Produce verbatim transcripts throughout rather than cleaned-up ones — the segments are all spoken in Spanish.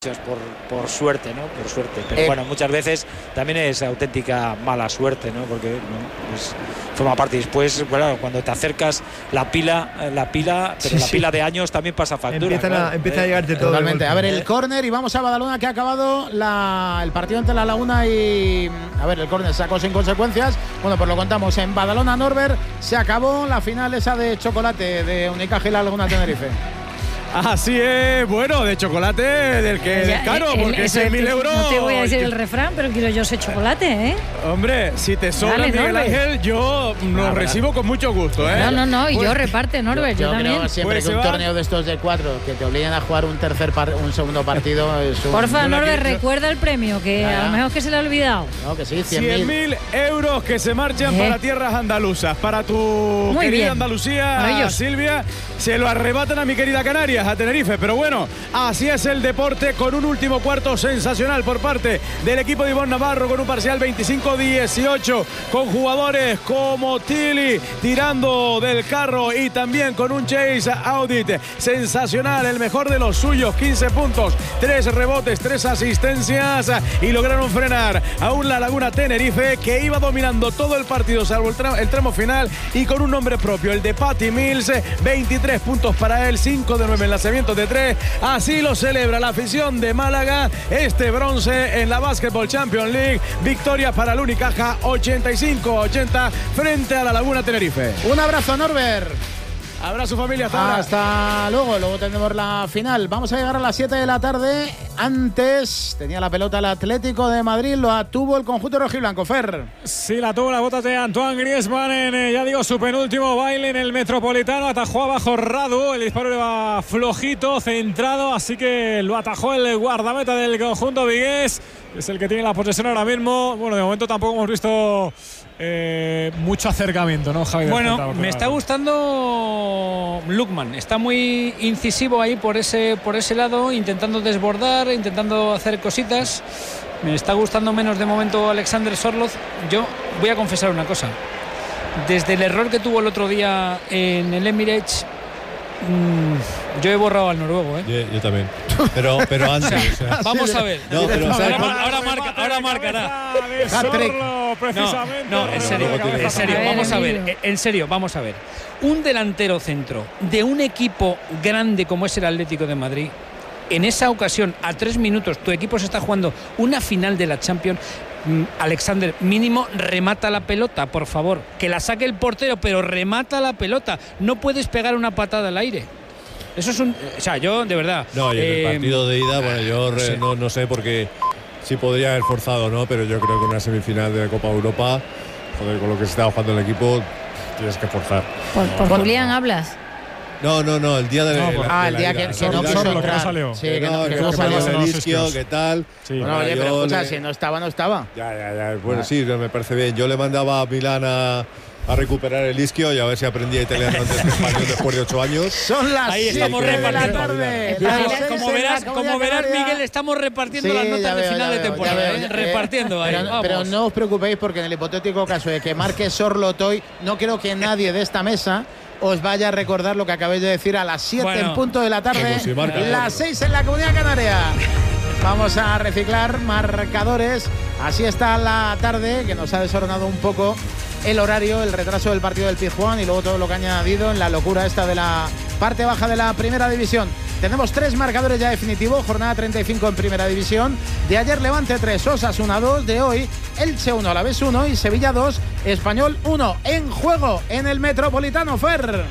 Por, por suerte, ¿no? Por suerte. Pero eh, bueno, muchas veces también es auténtica mala suerte, ¿no? Porque ¿no? Pues forma parte. Y después, bueno, cuando te acercas la pila, la pila, pero sí, la pila sí. de años también pasa factura. Empiezan claro. a, empieza a llegarte todo. Totalmente. A ver, el córner y vamos a Badalona, que ha acabado la, el partido entre La Laguna y... A ver, el córner sacó sin consecuencias. Bueno, pues lo contamos en Badalona, Norbert. Se acabó la final esa de chocolate de Unicaja y La Laguna Tenerife. Así es, bueno, de chocolate del que ya, es caro, el, porque el, ese mil euros. No te voy a decir el refrán, pero quiero yo ese chocolate, ¿eh? Hombre, si te sobra, Dale, Miguel Norbert. Ángel, yo lo Ah, recibo con mucho gusto, ¿eh? No, no, no, y Pues, yo reparte, Norbert, yo, yo, yo también. creo siempre Pues que se un va. torneo de estos de cuatro que te obliguen a jugar un tercer par, un segundo partido es un... Porfa, no, Norbert, que- recuerda el premio, que Ya, ya. a lo mejor es que se le ha olvidado. No, que sí, cien cien mil. mil euros que se marchan Eh. para tierras andaluzas, para tu Muy querida bien. Andalucía, Maravilloso. Silvia, se lo arrebatan a mi querida Canarias, a Tenerife, pero bueno, así es el deporte, con un último cuarto sensacional por parte del equipo de Ivonne Navarro, con un parcial veinticinco dieciocho, con jugadores como Tilly tirando del carro y también con un Chase Audit sensacional, el mejor de los suyos, quince puntos, tres rebotes, tres asistencias, y lograron frenar a un La Laguna Tenerife que iba dominando todo el partido salvo el tramo, el tramo final, y con un nombre propio, el de Patty Mills, veintitrés puntos para él, cinco de nueve en lanzamientos de tres. Así lo celebra la afición de Málaga, este bronce en la Basketball Champions League, victoria para el Unicaja ochenta y cinco ochenta frente a La Laguna Tenerife. Un abrazo, Norbert. Abrazo, familia, hasta ahora. Hasta luego, luego tendremos la final. Vamos a llegar a las siete de la tarde. Antes tenía la pelota el Atlético de Madrid, lo tuvo el conjunto rojiblanco. Fer. Sí, la tuvo las botas de Antoine Griezmann en, eh, ya digo, su penúltimo baile en el Metropolitano. Atajó abajo Radu, el disparo iba flojito, centrado, así que lo atajó el guardameta del conjunto vigués. Es el que tiene la posesión ahora mismo. Bueno, de momento tampoco hemos visto eh, mucho acercamiento, ¿no, Javi? Bueno, me está gustando Lukman. Está muy incisivo ahí por ese, por ese lado, intentando desbordar, intentando hacer cositas. Me está gustando menos de momento Alexander Sorloth. Yo voy a confesar una cosa. Desde el error que tuvo el otro día en el Emirates, Mm, yo he borrado al noruego, ¿eh? Yo, yo también. Pero, pero antes. O sea, o sea, vamos a ver. No, pero ahora, ¿sabes? ahora, marca, ahora marcará. Sorlo, precisamente. No, no, en serio, en serio, A ver, vamos a ver. Emilio. En serio, vamos a ver. Un delantero centro de un equipo grande como es el Atlético de Madrid, en esa ocasión, a tres minutos, tu equipo se está jugando una final de la Champions. Alexander, mínimo remata la pelota, por favor, que la saque el portero, pero remata la pelota, no puedes pegar una patada al aire. Eso es un, o sea, yo de verdad. No, y en eh, el partido de ida, bueno, yo re, sí. no, no sé porque sí podría haber forzado, ¿no? Pero yo creo que una semifinal de la Copa Europa, joder, con lo que se estaba jugando el equipo, tienes que forzar. Por, por Bueno. Julián hablas. No, no, no, el día de, No, de la, Ah, de el la día ida, que, la que no Sorlo, quiso Sorlo, que no entrar. salió. Sí, que no, no, que que no no salió. salió los el isquio, isquios. ¿qué tal? Sí. Bueno, oye, pero Yo escucha, le- si no estaba, no estaba. Ya, ya, ya. Bueno, sí, me parece bien. Yo le mandaba a Milán a, a recuperar el isquio y a ver si aprendía italiano antes que español después de ocho años. Son las Ahí siete estamos de la repartiendo. tarde. Como- las seis como en la verás, Comunidad como verás, Canaria. Miguel, estamos repartiendo Sí, las notas ya de veo, final ya de veo, temporada, ya veo. ¿eh? repartiendo ahí. Pero, Vamos. pero no os preocupéis porque en el hipotético caso de que marque Sorlotoy, no creo que nadie de esta mesa os vaya a recordar lo que acabéis de decir a las siete Bueno. en punto de la tarde, Como si marca las otro. seis en la Comunidad Canaria. Vamos a reciclar marcadores. Así está la tarde, que nos ha desordenado un poco el horario, el retraso del partido del Pizjuán y luego todo lo que ha añadido en la locura esta de la parte baja de la primera división. Tenemos tres marcadores ya definitivos, jornada treinta y cinco en primera división. De ayer Levante tres, Osasuna dos, de hoy Elche uno, Alavés uno y Sevilla dos, Español uno. En juego en el Metropolitano, Fer.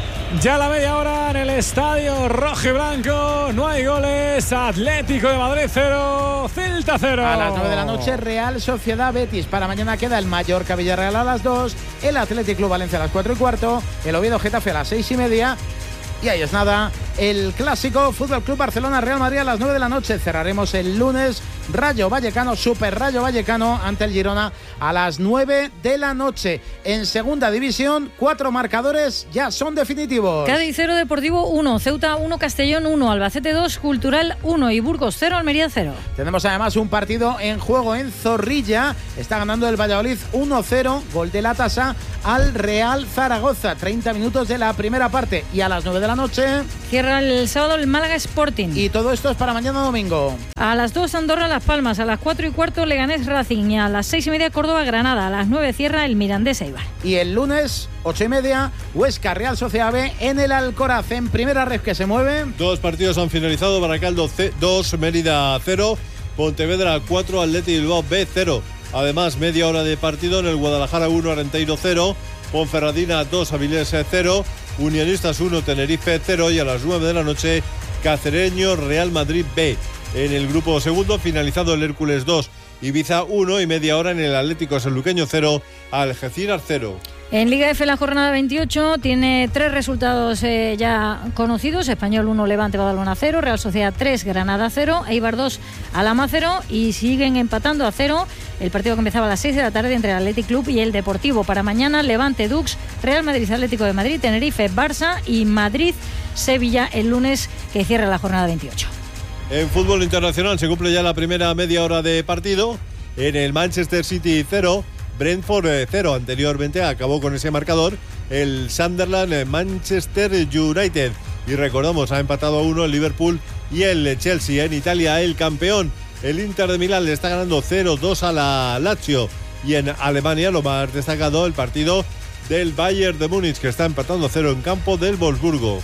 Ya la media hora en el estadio rojo y blanco, no hay goles. Atlético de Madrid cero, Celta cero. A las nueve de la noche, Real Sociedad Betis. Para mañana queda el Mallorca Villarreal a las dos, el Athletic Club Valencia a las cuatro y cuarto, el Oviedo Getafe a las seis y media. Y ahí es nada, el clásico Fútbol Club Barcelona Real Madrid a las nueve de la noche. Cerraremos el lunes Rayo Vallecano, Super Rayo Vallecano ante el Girona a las nueve de la noche. En segunda división, cuatro marcadores ya son definitivos. Cádiz cero, Deportivo uno, Ceuta uno, Castellón uno, Albacete dos, Cultural uno y Burgos cero, Almería cero. Tenemos además un partido en juego en Zorrilla. Está ganando el Valladolid uno cero, gol de la tasa al Real Zaragoza. treinta minutos de la primera parte y a las nueve de la noche. Cierra cierra el sábado el Málaga Sporting. Y todo esto es para mañana domingo. A las dos Andorra Las Palmas, a las cuatro y cuarto Leganés Racing y a las seis y media Córdoba Granada, a las nueve cierra el Mirandés Eibar. Y el lunes, ocho y media, Huesca Real Sociedad B en el Alcoraz. En primera ref que se mueve. Dos partidos han finalizado, Baracaldo dos, Mérida cero, Pontevedra cuatro, Athletic Bilbao B cero. Además, media hora de partido en el Guadalajara uno, Arenteiro cero, Ponferradina dos, Avilés cero, Unionistas uno, Tenerife cero y a las nueve de la noche Cacereño Real Madrid B. En el grupo segundo, finalizado el Hércules dos, Ibiza uno y media hora en el Atlético Sanluqueño cero, Algeciras cero. En Liga F la jornada veintiocho tiene tres resultados eh, ya conocidos. Español uno, Levante Badalona cero, Real Sociedad tres, Granada cero, Eibar dos, Alhama cero y siguen empatando a cero. El partido que empezaba a las seis de la tarde entre el Athletic Club y el Deportivo. Para mañana, Levante Dux, Real Madrid Atlético de Madrid, Tenerife Barça y Madrid Sevilla el lunes que cierra la jornada veintiocho. En fútbol internacional se cumple ya la primera media hora de partido. En el Manchester City cero, Brentford cero. Anteriormente acabó con ese marcador el Sunderland Manchester United. Y recordamos, ha empatado a uno el Liverpool y el Chelsea. En Italia, el campeón, el Inter de Milán, le está ganando cero dos a la Lazio. Y en Alemania, lo más destacado, el partido del Bayern de Múnich, que está empatando cero en campo del Wolfsburgo.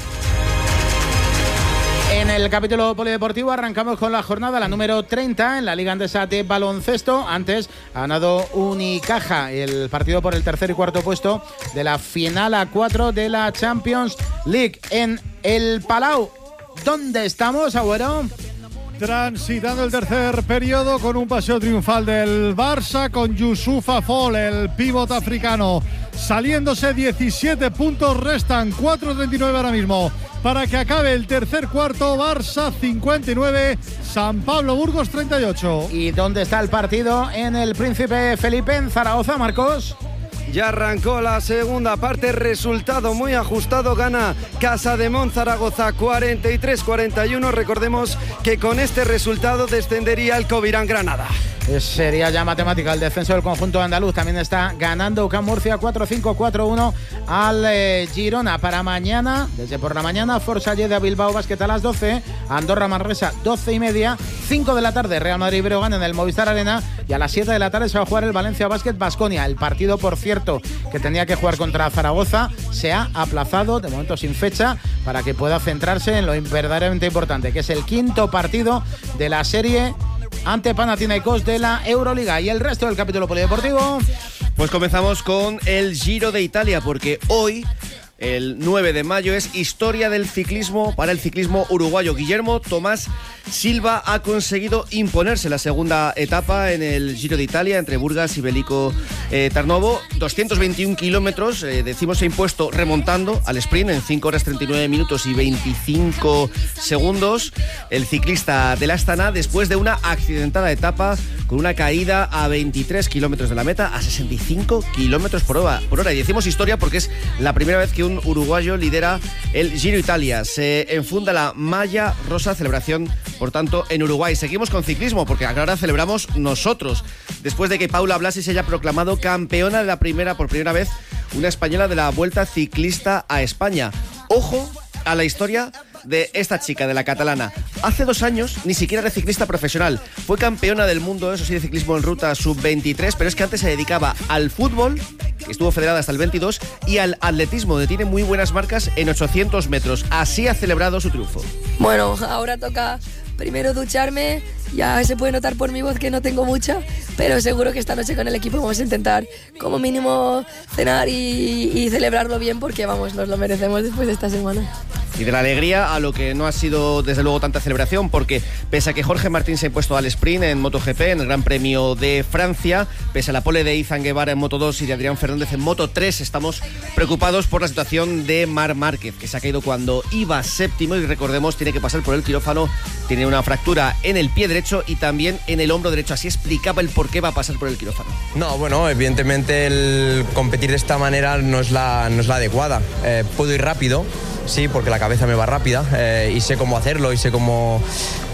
En el capítulo polideportivo arrancamos con la jornada, la número treinta en la Liga Andesa de baloncesto. Antes ha ganado Unicaja el partido por el tercer y cuarto puesto de la final a cuatro de la Champions League. En el Palau, ¿dónde estamos, Agüero? Transitando el tercer periodo con un paseo triunfal del Barça con Yusufa Fall, el pívot africano, saliéndose. Diecisiete puntos restan, cuatro treinta y nueve ahora mismo para que acabe el tercer cuarto. Barça cincuenta y nueve, San Pablo Burgos treinta y ocho. ¿Y dónde está el partido? En el Príncipe Felipe, en Zaragoza, Marcos. Ya arrancó la segunda parte, resultado muy ajustado, gana Casademont Zaragoza cuarenta y tres cuarenta y uno. Recordemos que con este resultado descendería el Covirán Granada. Sería ya matemática el descenso del conjunto andaluz. También está ganando UCAM Murcia cuatro cinco cuatro uno al eh, Girona. Para mañana, desde por la mañana, Forza Lleida Bilbao Basket a las doce, Andorra Manresa doce y media, cinco de la tarde Real Madrid Breogán en el Movistar Arena y a las siete de la tarde se va a jugar el Valencia Basket Baskonia. El partido, por cierto, que tenía que jugar contra Zaragoza se ha aplazado, de momento sin fecha, para que pueda centrarse en lo verdaderamente importante, que es el quinto partido de la serie ante Panathinaikos de la Euroliga. Y el resto del capítulo polideportivo, pues comenzamos con el Giro de Italia, porque hoy, el nueve de mayo, es historia del ciclismo para el ciclismo uruguayo. Guillermo Tomás Silva ha conseguido imponerse la segunda etapa en el Giro de Italia entre Burgas y Belico eh, Tarnovo. doscientos veintiún kilómetros, eh, decimos, se ha impuesto remontando al sprint en cinco horas treinta y nueve minutos y veinticinco segundos. El ciclista del Astana, después de una accidentada etapa con una caída a veintitrés kilómetros de la meta, a sesenta y cinco kilómetros por hora, por hora. Y decimos historia porque es la primera vez que un uruguayo lidera el Giro Italia. Se enfunda la malla rosa, celebración por tanto en Uruguay. Seguimos con ciclismo porque ahora celebramos nosotros, después de que Paula Blasi se haya proclamado campeona de la primera, por primera vez, una española de la Vuelta Ciclista a España. Ojo a la historia de esta chica, de la catalana. Hace dos años ni siquiera era ciclista profesional. Fue campeona del mundo, eso sí, de ciclismo en ruta sub veintitrés, pero es que antes se dedicaba al fútbol, que estuvo federada hasta el veintidós, y al atletismo, donde tiene muy buenas marcas en ochocientos metros. Así ha celebrado su triunfo. Bueno, ahora toca primero ducharme. Ya se puede notar por mi voz que no tengo mucha, pero seguro que esta noche con el equipo vamos a intentar como mínimo cenar y, y celebrarlo bien, porque vamos, nos lo merecemos después de esta semana. Y de la alegría a lo que no ha sido desde luego tanta celebración, porque pese a que Jorge Martín se ha impuesto al sprint en MotoGP, en el Gran Premio de Francia, pese a la pole de Izan Guevara en Moto dos y de Adrián Fernández en Moto tres, estamos preocupados por la situación de Marc Márquez, que se ha caído cuando iba séptimo y, recordemos, tiene que pasar por el quirófano, tiene una fractura en el pie derecho y también en el hombro derecho. Así explicaba el por qué va a pasar por el quirófano. No, bueno, evidentemente el competir de esta manera no es la, no es la adecuada. Eh, puedo ir rápido, sí, porque la cabeza me va rápida eh, y sé cómo hacerlo y sé cómo,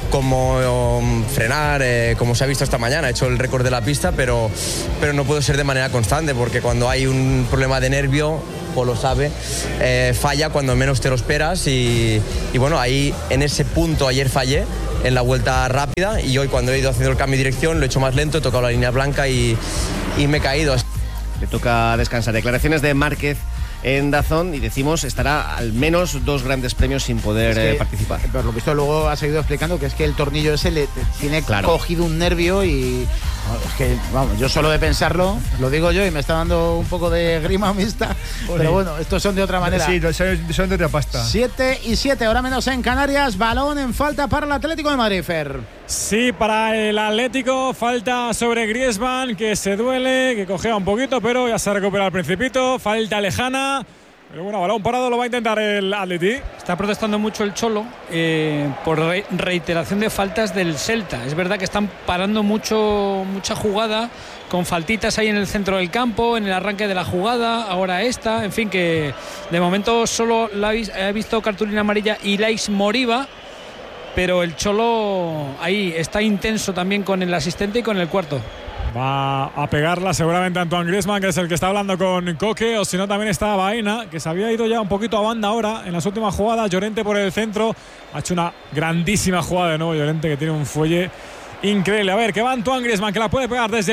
cómo um, frenar, eh, como se ha visto esta mañana. He hecho el récord de la pista, pero, pero no puedo ser de manera constante, porque cuando hay un problema de nervio campo lo sabe, eh, falla cuando menos te lo esperas y, y bueno, ahí en ese punto ayer fallé en la vuelta rápida y hoy cuando he ido haciendo el cambio de dirección lo he hecho más lento, he tocado la línea blanca y, y me he caído. Le toca descansar. Declaraciones de Márquez en Dazón y decimos estará al menos dos grandes premios sin poder es que, eh, participar. Por lo visto luego ha seguido explicando que es que el tornillo ese le tiene claro. cogido un nervio y es que vamos, yo solo de pensarlo, lo digo yo y me está dando un poco de grima mixta, Oye. pero bueno, estos son de otra manera. Sí, son de otra pasta. siete y siete, ahora menos en Canarias, balón en falta para el Atlético de Madrid, Fer. Sí, para el Atlético, falta sobre Griezmann, que se duele, que cojea un poquito, pero ya se recupera al Principito, falta lejana. Pero bueno, balón parado lo va a intentar el Atleti. Está protestando mucho el Cholo eh, por re reiteración de faltas del Celta. Es verdad que están parando mucho mucha jugada con faltitas ahí en el centro del campo, en el arranque de la jugada, ahora esta. En fin, que de momento solo la ha visto cartulina amarilla Ilais Moriba, pero el Cholo ahí está intenso también con el asistente y con el cuarto. Va a pegarla seguramente Antoine Griezmann, que es el que está hablando con Coque, o si no también está Baena, que se había ido ya un poquito a banda ahora en las últimas jugadas. Llorente por el centro, ha hecho una grandísima jugada de nuevo Llorente, que tiene un fuelle increíble. A ver, que va Antoine Griezmann, que la puede pegar desde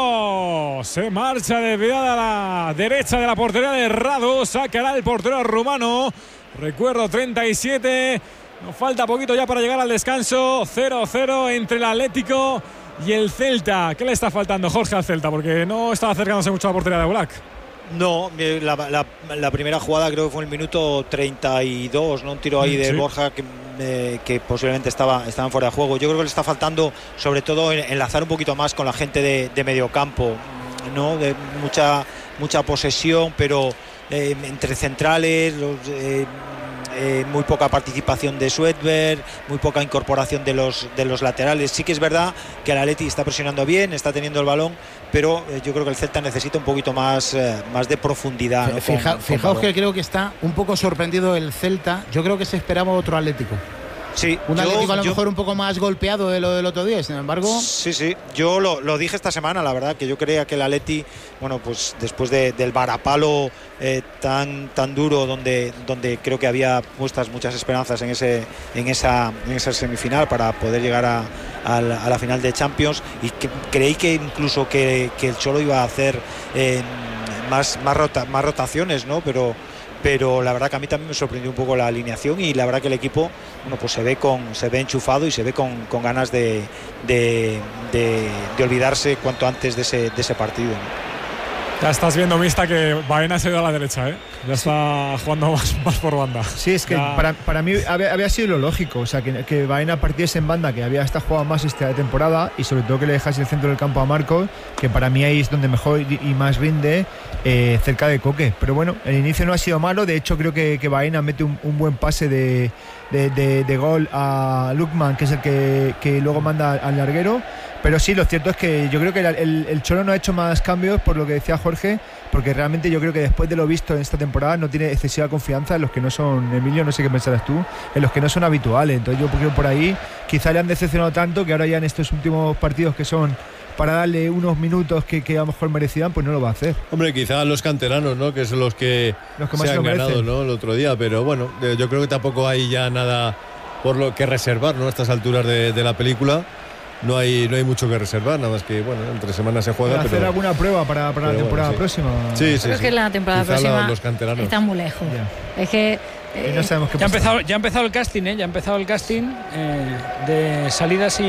lejos. Se marcha desviada a la derecha de la portería de Radu, sacará el portero rumano. Recuerdo, treinta y siete, nos falta poquito ya para llegar al descanso. Cero cero entre el Atlético y el Celta. ¿Qué le está faltando, Jorge, al Celta? Porque no está acercándose mucho a la portería de Oblak. No, la, la, la primera jugada creo que fue en el minuto treinta y dos, ¿no? Un tiro ahí de sí. Borja que, eh, que posiblemente estaba, estaban fuera de juego. Yo creo que le está faltando sobre todo enlazar un poquito más con la gente de, de mediocampo, ¿no? De mucha, mucha posesión, pero eh, entre centrales, los, eh, Eh, muy poca participación de Sweatberg, muy poca incorporación de los, de los laterales. Sí que es verdad que el Atleti está presionando bien, está teniendo el balón, pero eh, yo creo que el Celta necesita un poquito más, eh, más de profundidad, ¿no? Fija, con, fijaos con que creo que está un poco sorprendido el Celta. Yo creo que se esperaba otro Atlético. Sí, un yo, Atlético a lo yo, mejor un poco más golpeado de lo del otro día, sin embargo. Sí, sí, yo lo, lo dije esta semana, la verdad, que yo creía que el Atleti, bueno, pues después de, del varapalo eh, tan, tan duro, donde, donde creo que había puestas muchas esperanzas en, ese, en, esa, en esa semifinal para poder llegar a, a, la, a la final de Champions, y que, creí que incluso que, que el Cholo iba a hacer eh, más, más, rota, más rotaciones, ¿no? Pero pero la verdad que a mí también me sorprendió un poco la alineación, y la verdad que el equipo, bueno, pues se ve con se ve enchufado y se ve con, con ganas de, de, de, de olvidarse cuanto antes de ese, de ese partido, ¿no? Ya estás viendo, Mista, que Baena se ha ido a la derecha, ¿eh? Ya está jugando más, más por banda. Sí, es que para, para mí había, había sido lo lógico, o sea, que, que Baena partiese en banda, que había hasta jugado más esta temporada, y sobre todo que le dejase el centro del campo a Marcos, que para mí ahí es donde mejor y, y más rinde, eh, cerca de Coque. Pero bueno, el inicio no ha sido malo, de hecho creo que, que Baena mete un, un buen pase de, de, de, de gol a Lukman, que es el que, que luego manda al larguero. Pero sí, lo cierto es que yo creo que el, el, el Cholo no ha hecho más cambios, por lo que decía Jorge, porque realmente yo creo que después de lo visto en esta temporada no tiene excesiva confianza en los que no son, Emilio, no sé qué pensarás tú, en los que no son habituales. Entonces yo creo que por ahí quizá le han decepcionado tanto que ahora ya en estos últimos partidos que son para darle unos minutos que, que a lo mejor merecían, pues no lo va a hacer. Hombre, quizá los canteranos, ¿no? Que son los que, los que se más han se ganado, ¿no? El otro día, pero bueno, yo creo que tampoco hay ya nada por lo que reservar, ¿no? A estas alturas de, de la película. No hay, no hay mucho que reservar, nada más que, bueno, entre semanas se juega. Para pero, hacer alguna prueba para, para la temporada bueno, sí. próxima. Sí, sí, Creo sí. que la temporada Quizá próxima los canteranos. está muy lejos. Ya. Es que eh, no sabemos qué ya, ha pasa. empezado, ya ha empezado el casting, ¿eh? Ya ha empezado el casting eh, de salidas y,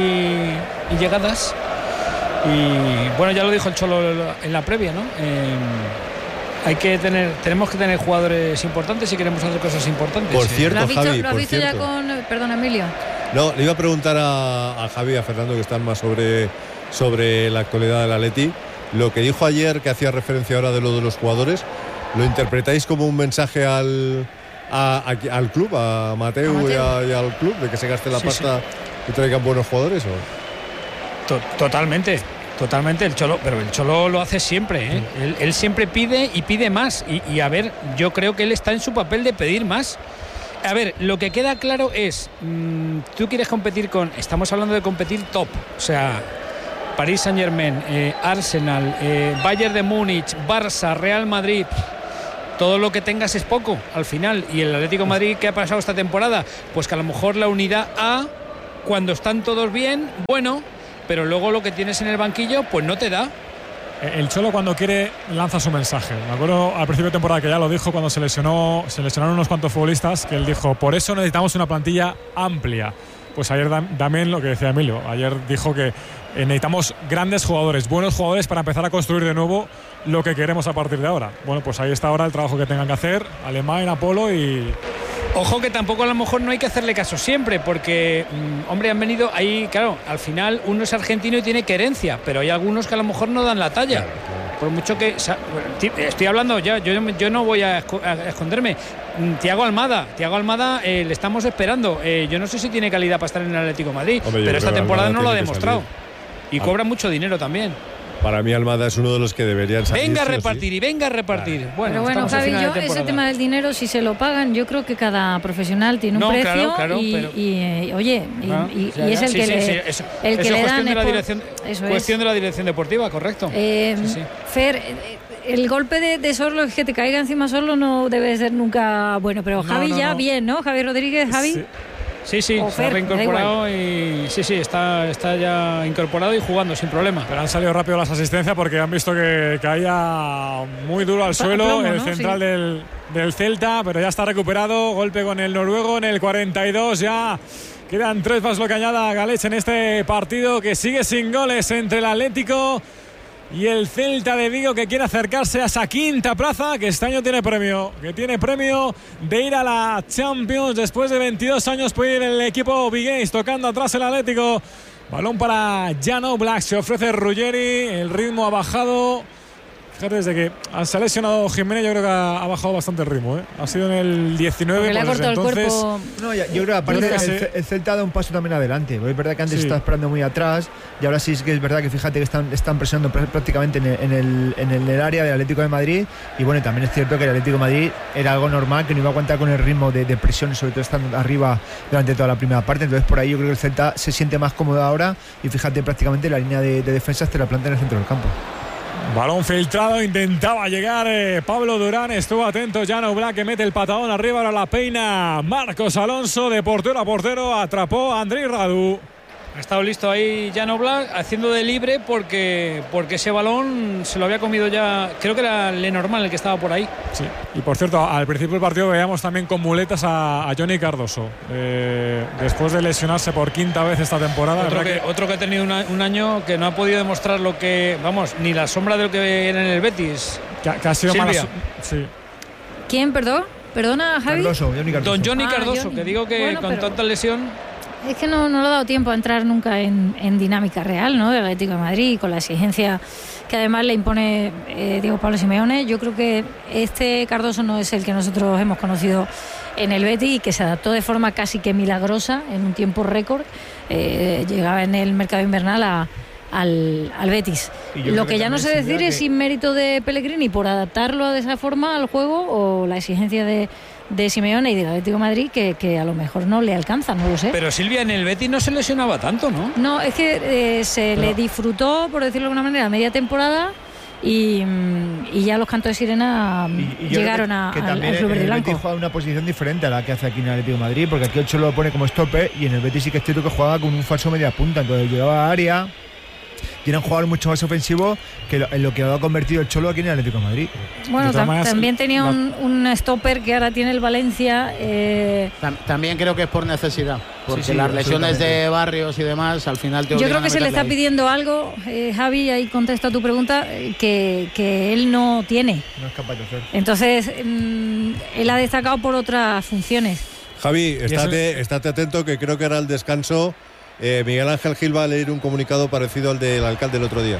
y llegadas. Y bueno, ya lo dijo el Cholo en la previa, ¿no? Eh, hay que tener, tenemos que tener jugadores importantes si queremos hacer cosas importantes. Por cierto, ¿Lo has visto, Javi, ¿lo has por visto cierto. ya con, perdón, Emilio? No, le iba a preguntar a, a Javi y a Fernando, que están más sobre, sobre la actualidad del Atleti. Lo que dijo ayer, que hacía referencia ahora de lo de los jugadores, ¿lo interpretáis como un mensaje al, a, a, al club, a Mateu, a Mateu. Y, a, y al club, de que se gaste la Sí, pasta sí. y traigan buenos jugadores? ¿O? To- Totalmente, totalmente. El Cholo, pero el Cholo lo hace siempre, ¿eh? Él, él siempre pide y pide más. Y, y a ver, yo creo que él está en su papel de pedir más. A ver, lo que queda claro es, mmm, tú quieres competir con, estamos hablando de competir top, o sea, París Saint-Germain, eh, Arsenal, eh, Bayern de Múnich, Barça, Real Madrid. todo lo que tengas es poco al final. Y el Atlético de Madrid, ¿qué ha pasado esta temporada? Pues que a lo mejor la unidad A, cuando están todos bien, bueno, pero luego lo que tienes en el banquillo, pues no te da. El Cholo, cuando quiere, lanza su mensaje. Me acuerdo al principio de temporada que ya lo dijo cuando se lesionó, se lesionaron unos cuantos futbolistas, que él dijo, por eso necesitamos una plantilla amplia. Pues ayer también lo que decía Emilio, ayer dijo que necesitamos grandes jugadores, buenos jugadores para empezar a construir de nuevo lo que queremos a partir de ahora. Bueno, pues ahí está ahora el trabajo que tengan que hacer, Alemán, Apolo y... Ojo que tampoco a lo mejor no hay que hacerle caso siempre, porque, mmm, hombre, han venido ahí, claro, al final uno es argentino y tiene querencia, pero hay algunos que a lo mejor no dan la talla. Claro, claro. Por mucho que... Estoy hablando ya, yo, yo no voy a esconderme. Thiago Almada, Thiago Almada eh, le estamos esperando. Eh, yo no sé si tiene calidad para estar en el Atlético de Madrid, Hombre, pero esta temporada no lo ha demostrado. Y ah. cobra mucho dinero también. Para mí Almada es uno de los que deberían salir. Venga a repartir sí. y venga a repartir. Claro. Bueno, pero bueno, Javi, yo ese tema del dinero, si se lo pagan, yo creo que cada profesional tiene un no, precio claro, claro, y, pero... y, y oye, y, ah, y, ya, y es el sí, que sí, le, sí, eso, el que eso le dan de la dirección, eso cuestión es. de la dirección deportiva, correcto. Eh, sí, sí. Fer, el golpe de, de Sorlo, es que te caiga encima Sorlo, no debe ser nunca bueno, pero Javi no, no, ya no. bien, ¿no? Javi Rodríguez, Javi. Sí. Sí, sí, se ha reincorporado y sí, sí, está, está ya incorporado y jugando sin problema. Pero han salido rápido las asistencias porque han visto que caía muy duro al suelo plomo, el ¿no? central sí. del, del Celta, pero ya está recuperado. Golpe con el noruego en el cuarenta y dos, ya quedan tres más lo que añada Galech en este partido que sigue sin goles entre el Atlético y el Celta de Vigo, que quiere acercarse a esa quinta plaza, que este año tiene premio, que tiene premio de ir a la Champions. Después de veintidós años puede ir el equipo vigués, tocando atrás el Atlético. Balón para Jan Oblak, se ofrece Ruggeri, el ritmo ha bajado. Fíjate, desde que se ha lesionado Jiménez, yo creo que ha, ha bajado bastante el ritmo, ¿eh? Ha sido en el diecinueve, pues le ha cortado entonces, el cuerpo. No, yo creo que aparte el, el Celta ha dado un paso también adelante. Es verdad que antes sí. estaba esperando muy atrás y ahora sí es que es verdad que fíjate que están, están presionando prácticamente en el, en, el, en el área del Atlético de Madrid. Y bueno, también es cierto que el Atlético de Madrid era algo normal, que no iba a aguantar con el ritmo de, de presión, sobre todo estando arriba durante toda la primera parte. Entonces por ahí yo creo que el Celta se siente más cómodo ahora y fíjate, prácticamente la línea de, de defensas te la planta en el centro del campo. Balón filtrado, intentaba llegar eh, Pablo Durán, estuvo atento Jan Oblak, que mete el patadón arriba, ahora la peina Marcos Alonso, de portero a portero, atrapó a Andrei Radu. Ha estado listo ahí Jan Oblak haciendo de libre porque, porque ese balón se lo había comido ya, creo que era Lenormand el que estaba por ahí. Sí. Y por cierto, al principio del partido veíamos también con muletas a, a Johnny Cardoso, eh, después de lesionarse por quinta vez esta temporada. Otro, que, que... otro que ha tenido una, un año que no ha podido demostrar lo que, vamos, ni la sombra de lo que era en el Betis. Que, que ha sido Silvia. Mala, sí. ¿Quién, perdón? ¿Perdona, Javi? Cardoso, Johnny Cardoso. Don Johnny Cardoso, ah, Johnny. Que digo que bueno, con pero... tanta lesión... Es que no, no le ha dado tiempo a entrar nunca en, en dinámica real, ¿no? Del Atlético de Madrid, con la exigencia que además le impone eh, Diego Pablo Simeone. Yo creo que este Cardoso no es el que nosotros hemos conocido en el Betis y que se adaptó de forma casi que milagrosa en un tiempo récord. Eh, llegaba en el mercado invernal a, al, al Betis. Lo que, que ya no sé decir es que... sin mérito de Pellegrini por adaptarlo de esa forma al juego o la exigencia de de Simeone y del Atlético de Madrid que, que a lo mejor no le alcanza, no lo sé. Pero Silvia, en el Betis no se lesionaba tanto, ¿no? No, es que eh, se Pero... le disfrutó, por decirlo de alguna manera, media temporada y, y ya los cantos de sirena y, y llegaron a, que al, también al Club Verde Blanco. El Betis juega una posición diferente a la que hace aquí en el Atlético de Madrid, porque aquí el Cholo lo pone como stopper y en el Betis sí que es cierto que jugaba con un falso media punta, entonces llegaba a área. Tiene un jugador mucho más ofensivo que lo, en lo que lo ha convertido el Cholo aquí en el Atlético de Madrid. Bueno, tam maneras, también tenía la... un, un stopper que ahora tiene el Valencia. Eh... Tam también creo que es por necesidad, porque sí, sí, las lesiones de Barrios y demás al final te Yo creo que se le está ahí. pidiendo algo, eh, Javi, ahí contesta tu pregunta, que, que él no tiene. No es capaz de hacer. Entonces, mmm, él ha destacado por otras funciones. Javi, estate, estate atento que creo que era el descanso. Eh, Miguel Ángel Gil va a leer un comunicado parecido al del alcalde el otro día.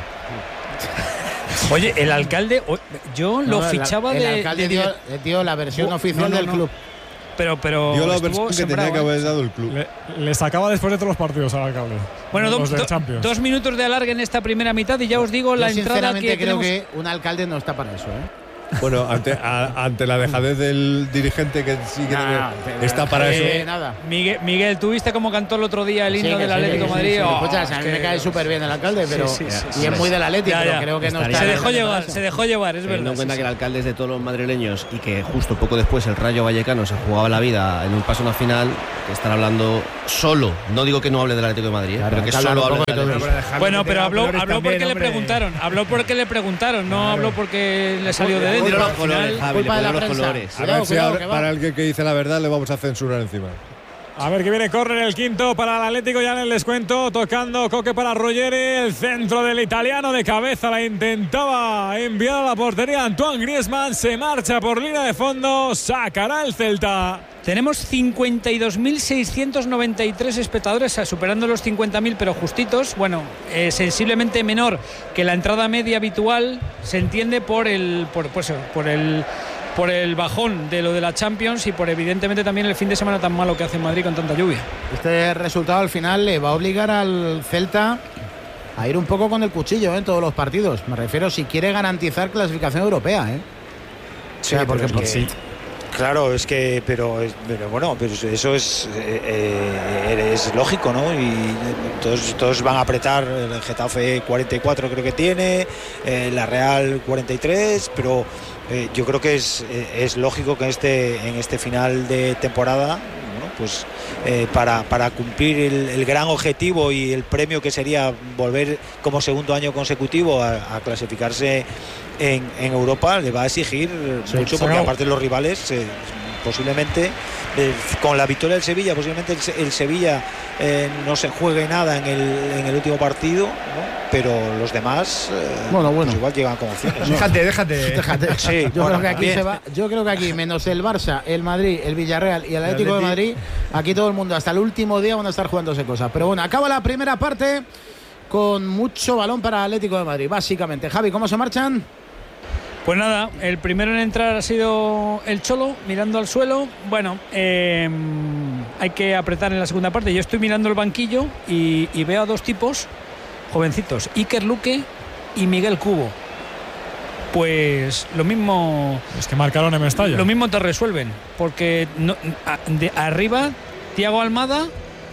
Oye, el alcalde, yo no, lo fichaba el, de... El alcalde de, dio, dio la versión no, oficial no, no, del no. club. Pero, pero dio la versión que tenía que haber dado el club. Le, le sacaba después de todos los partidos al alcalde. Bueno, do, do, dos minutos de alargue en esta primera mitad y ya os digo yo la entrada que sinceramente creo tenemos... que un alcalde no está para eso, ¿eh? Bueno, ante, a, ante la dejadez del dirigente que sí que Nah, debe- está para eh, eso. Nada. Miguel, Miguel, ¿tú viste cómo cantó el otro día el himno Sí, que del sí, Atlético sí, de Madrid? sí, sí. Oh, Escucha, es a mí que- me cae súper bien el alcalde, pero Sí, sí, sí, y es sí. muy del Atlético, Ya, pero ya. creo que no Estaría- está Se dejó bien llevar, para eso. se dejó llevar, es Teniendo verdad. en cuenta sí, que el sí. alcalde es de todos los madrileños y que justo poco después el Rayo Vallecano se jugaba la vida en un paso a una final, que estar hablando solo, no digo que no hable del Atlético de Madrid, ¿eh? Claro, pero que hay que solo hablar un hable poco del de Atlético. todo. Bueno, pero habló, Flores habló también, porque le hombre. preguntaron, habló porque le preguntaron, no habló porque le salió de Le dentro. pondieron los Al final- colores, Javi, le culpa de la pondieron los prensa. colores. A Cuidado, ver si cuidado, ahora- que va. para alguien que dice la verdad le vamos a censurar encima. A ver que viene córner el quinto para el Atlético ya en el descuento, tocando Coque para Ruggeri, el centro del italiano de cabeza, la intentaba enviar a la portería Antoine Griezmann, se marcha por línea de fondo, sacará el Celta. Tenemos cincuenta y dos mil seiscientos noventa y tres espectadores, superando los cincuenta mil, pero justitos. Bueno, eh, sensiblemente menor que la entrada media habitual, se entiende por el, por, pues, por el, por el bajón de lo de la Champions y por evidentemente también el fin de semana tan malo que hace Madrid con tanta lluvia. Este resultado al final le va a obligar al Celta a ir un poco con el cuchillo, ¿eh? En todos los partidos. Me refiero si quiere garantizar clasificación europea, ¿eh? Sí, O sea, porque pero es que- Claro, es que, pero, es- pero bueno, pero eso es, eh, eh, es lógico, ¿no? Y todos, todos van a apretar. El Getafe cuarenta y cuatro creo que tiene, eh, la Real cuarenta y tres, pero eh, yo creo que es, eh, es lógico que este, en este final de temporada, bueno, pues eh, para, para cumplir el, el gran objetivo y el premio que sería volver como segundo año consecutivo a, a clasificarse en, en Europa, le va a exigir Sí, mucho, porque claro. aparte los rivales eh, posiblemente eh, con la victoria del Sevilla, posiblemente el, Se- el Sevilla eh, no se juegue nada en el, en el último partido, ¿no? Pero los demás eh, Bueno, bueno. pues igual llegan con opciones. Déjate, déjate. Déjate. Sí, yo, bueno, creo que aquí bien. se va, yo creo que aquí, menos el Barça, el Madrid, el Villarreal y el Atlético de Atleti. Madrid, aquí todo el mundo hasta el último día van a estar jugándose cosas. Pero bueno, acaba la primera parte con mucho balón para el Atlético de Madrid, básicamente. Javi, ¿cómo se marchan? Pues nada, el primero en entrar ha sido el Cholo, mirando al suelo. Bueno, eh, hay que apretar en la segunda parte. Yo estoy mirando el banquillo y, y veo a dos tipos jovencitos, Iker Luque y Miguel Cubo. Pues lo mismo, Es que marcaron en Mestalla. lo mismo te resuelven, porque no- a- de arriba Thiago Almada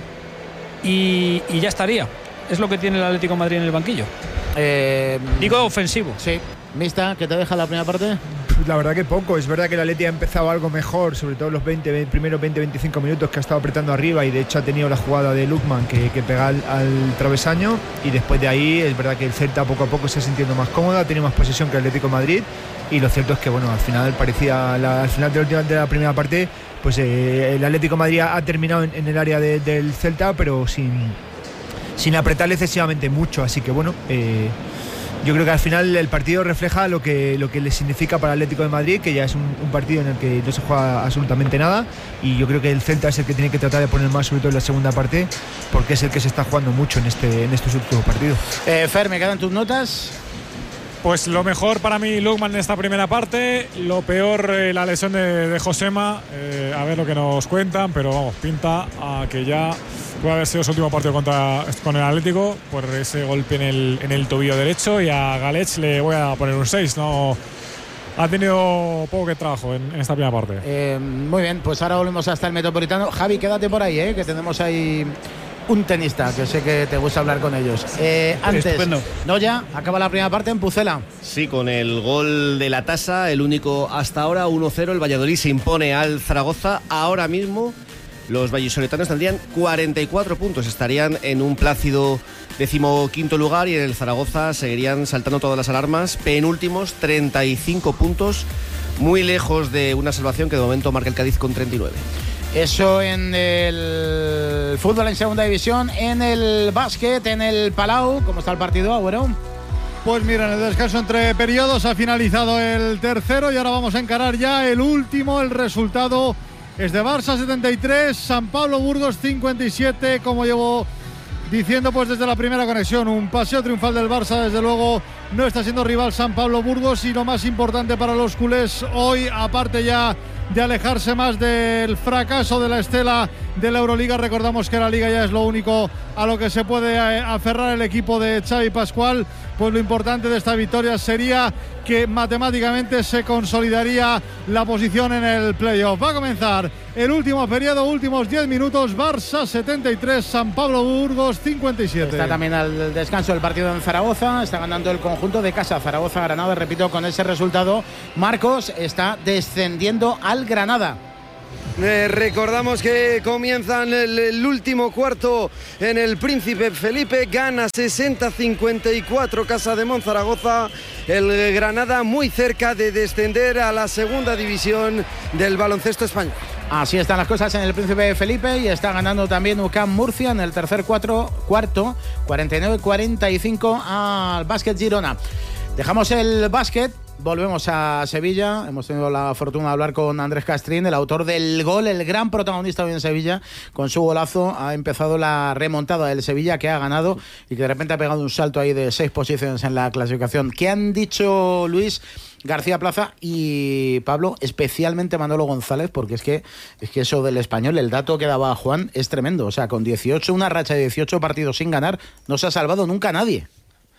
y, y ya estaría. Es lo que tiene el Atlético de Madrid en el banquillo. Eh, Digo ofensivo. Sí. Mista, ¿qué te deja la primera parte? La verdad que poco, es verdad que el Atleti ha empezado algo mejor, sobre todo los veinte, ve- primeros veinte veinticinco minutos que ha estado apretando arriba y de hecho ha tenido la jugada de Lukman que, que pega al, al travesaño y después de ahí es verdad que el Celta poco a poco se está sintiendo más cómoda, tiene más posesión que el Atlético de Madrid y lo cierto es que bueno, al final parecía, la- al final de la, última- de la primera parte pues eh, el Atlético de Madrid ha, ha terminado en, en el área de- del Celta pero sin, sin apretarle excesivamente mucho, así que bueno... Eh, Yo creo que al final el partido refleja lo que, lo que le significa para el Atlético de Madrid, que ya es un, un partido en el que no se juega absolutamente nada y yo creo que el Celta es el que tiene que tratar de poner más, sobre todo en la segunda parte, porque es el que se está jugando mucho en, este, en estos últimos partidos. Eh, Fer, ¿me quedan tus notas? Pues lo mejor para mí Lukman en esta primera parte, lo peor eh, la lesión de, de Josema, eh, a ver lo que nos cuentan, pero vamos, pinta a que ya puede haber sido su último partido contra, con el Atlético por ese golpe en el, en el tobillo derecho y a Galech le voy a poner un seis, no ha tenido poco que trabajo en, en esta primera parte. Eh, muy bien, pues ahora volvemos hasta el Metropolitano. Javi, quédate por ahí, ¿eh? Que tenemos ahí un tenista, que sé que te gusta hablar con ellos. Eh, antes, Estupendo. no ya, acaba la primera parte en Pucela. Sí, con el gol de la tasa, el único hasta ahora, uno cero, el Valladolid se impone al Zaragoza. Ahora mismo los vallisoletanos tendrían cuarenta y cuatro puntos, estarían en un plácido decimoquinto lugar y en el Zaragoza seguirían saltando todas las alarmas, penúltimos, treinta y cinco puntos, muy lejos de una salvación que de momento marca el Cádiz con treinta y nueve. Eso en el fútbol en segunda división, en el básquet, en el Palau. ¿Cómo está el partido, Agüero? Pues mira, en el descanso entre periodos ha finalizado el tercero y ahora vamos a encarar ya el último. El resultado es de Barça setenta y tres, San Pablo Burgos cincuenta y siete, como llevo diciendo pues desde la primera conexión. Un paseo triunfal del Barça, desde luego no está siendo rival San Pablo Burgos y lo más importante para los culés hoy, aparte ya de alejarse más del fracaso de la estela de la Euroliga. Recordamos que la Liga ya es lo único a lo que se puede eh, aferrar el equipo de Xavi Pascual. Pues lo importante de esta victoria sería que matemáticamente se consolidaría la posición en el playoff. Va a comenzar el último periodo, últimos diez minutos. Barça setenta y tres, San Pablo Burgos cincuenta y siete. Está también al descanso el partido en Zaragoza. Está ganando el conjunto de casa Zaragoza-Granada. Repito, con ese resultado, Marcos está descendiendo al Granada. Eh, recordamos que comienzan el, el último cuarto en el Príncipe Felipe. Gana sesenta a cincuenta y cuatro Casa de Monzaragoza. El Granada muy cerca de descender a la segunda división del baloncesto español. Así están las cosas en el Príncipe Felipe y está ganando también U C A M Murcia en el tercer cuatro, cuarto, cuarenta y nueve a cuarenta y cinco al Básquet Girona. Dejamos el básquet. Volvemos a Sevilla. Hemos tenido la fortuna de hablar con Andrés Castrín, el autor del gol, el gran protagonista hoy en Sevilla. Con su golazo ha empezado la remontada del Sevilla, que ha ganado y que de repente ha pegado un salto ahí de seis posiciones en la clasificación. ¿Qué han dicho Luis García Plaza y Pablo, especialmente Manolo González? Porque es que, es que eso del Español, el dato que daba Juan es tremendo. O sea, con dieciocho, una racha de dieciocho partidos sin ganar, no se ha salvado nunca nadie.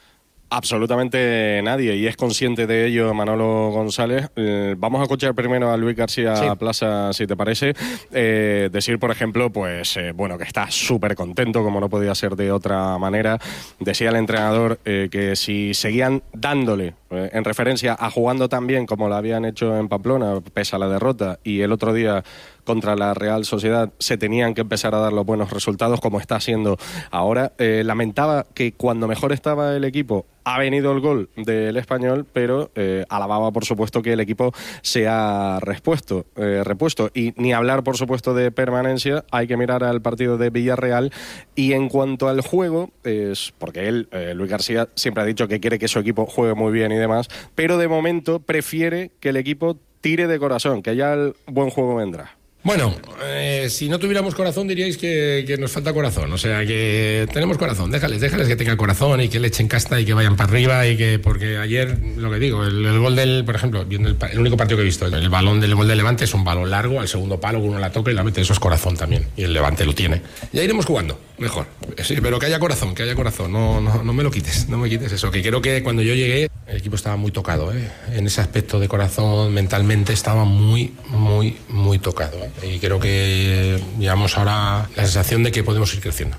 Absolutamente nadie, y es consciente de ello Manolo González. Eh, vamos a escuchar primero a Luis García sí. Plaza, si te parece. Eh, decir, por ejemplo, pues eh, bueno, que está súper contento, como no podía ser de otra manera. Decía el entrenador eh, que si seguían dándole, eh, en referencia a jugando tan bien como lo habían hecho en Pamplona, pese a la derrota, y el otro día contra la Real Sociedad, se tenían que empezar a dar los buenos resultados, como está haciendo ahora. Eh, lamentaba que cuando mejor estaba el equipo ha venido el gol del Español, pero eh, alababa, por supuesto, que el equipo se ha repuesto, eh, repuesto. Y ni hablar, por supuesto, de permanencia, hay que mirar al partido de Villarreal. Y en cuanto al juego, es porque él, eh, Luis García, siempre ha dicho que quiere que su equipo juegue muy bien y demás, pero de momento prefiere que el equipo tire de corazón, que ya el buen juego vendrá. Bueno, eh, si no tuviéramos corazón diríais que, que nos falta corazón, o sea que tenemos corazón, déjales, déjales que tengan corazón y que le echen casta y que vayan para arriba y que, porque ayer, lo que digo, el, el gol del, por ejemplo, viendo el, el único partido que he visto, el, el balón del gol del Levante es un balón largo, al segundo palo uno la toca y la mete, eso es corazón también, y el Levante lo tiene. Ya iremos jugando, mejor, sí, pero que haya corazón, que haya corazón, no, no, no me lo quites, no me quites eso, que creo que cuando yo llegué el equipo estaba muy tocado, ¿eh? En ese aspecto de corazón, mentalmente estaba muy, muy, muy tocado, ¿eh? Y creo que llevamos ahora la sensación de que podemos ir creciendo.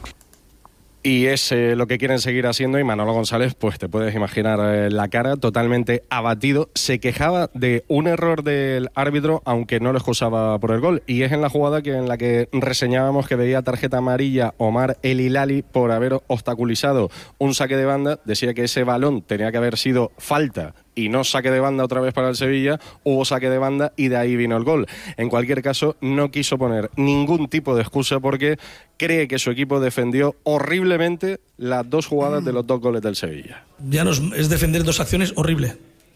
Y es eh, lo que quieren seguir haciendo, y Manolo González, pues te puedes imaginar eh, la cara, totalmente abatido. Se quejaba de un error del árbitro, aunque no lo excusaba por el gol, y es en la jugada que en la que reseñábamos que veía tarjeta amarilla Omar El Hilali por haber obstaculizado un saque de banda. Decía que ese balón tenía que haber sido falta y no saque de banda otra vez para el Sevilla. Hubo saque de banda y de ahí vino el gol. En cualquier caso, no quiso poner ningún tipo de excusa porque cree que su equipo defendió horriblemente las dos jugadas de los dos goles del Sevilla. Ya no es, es defender dos acciones horrible.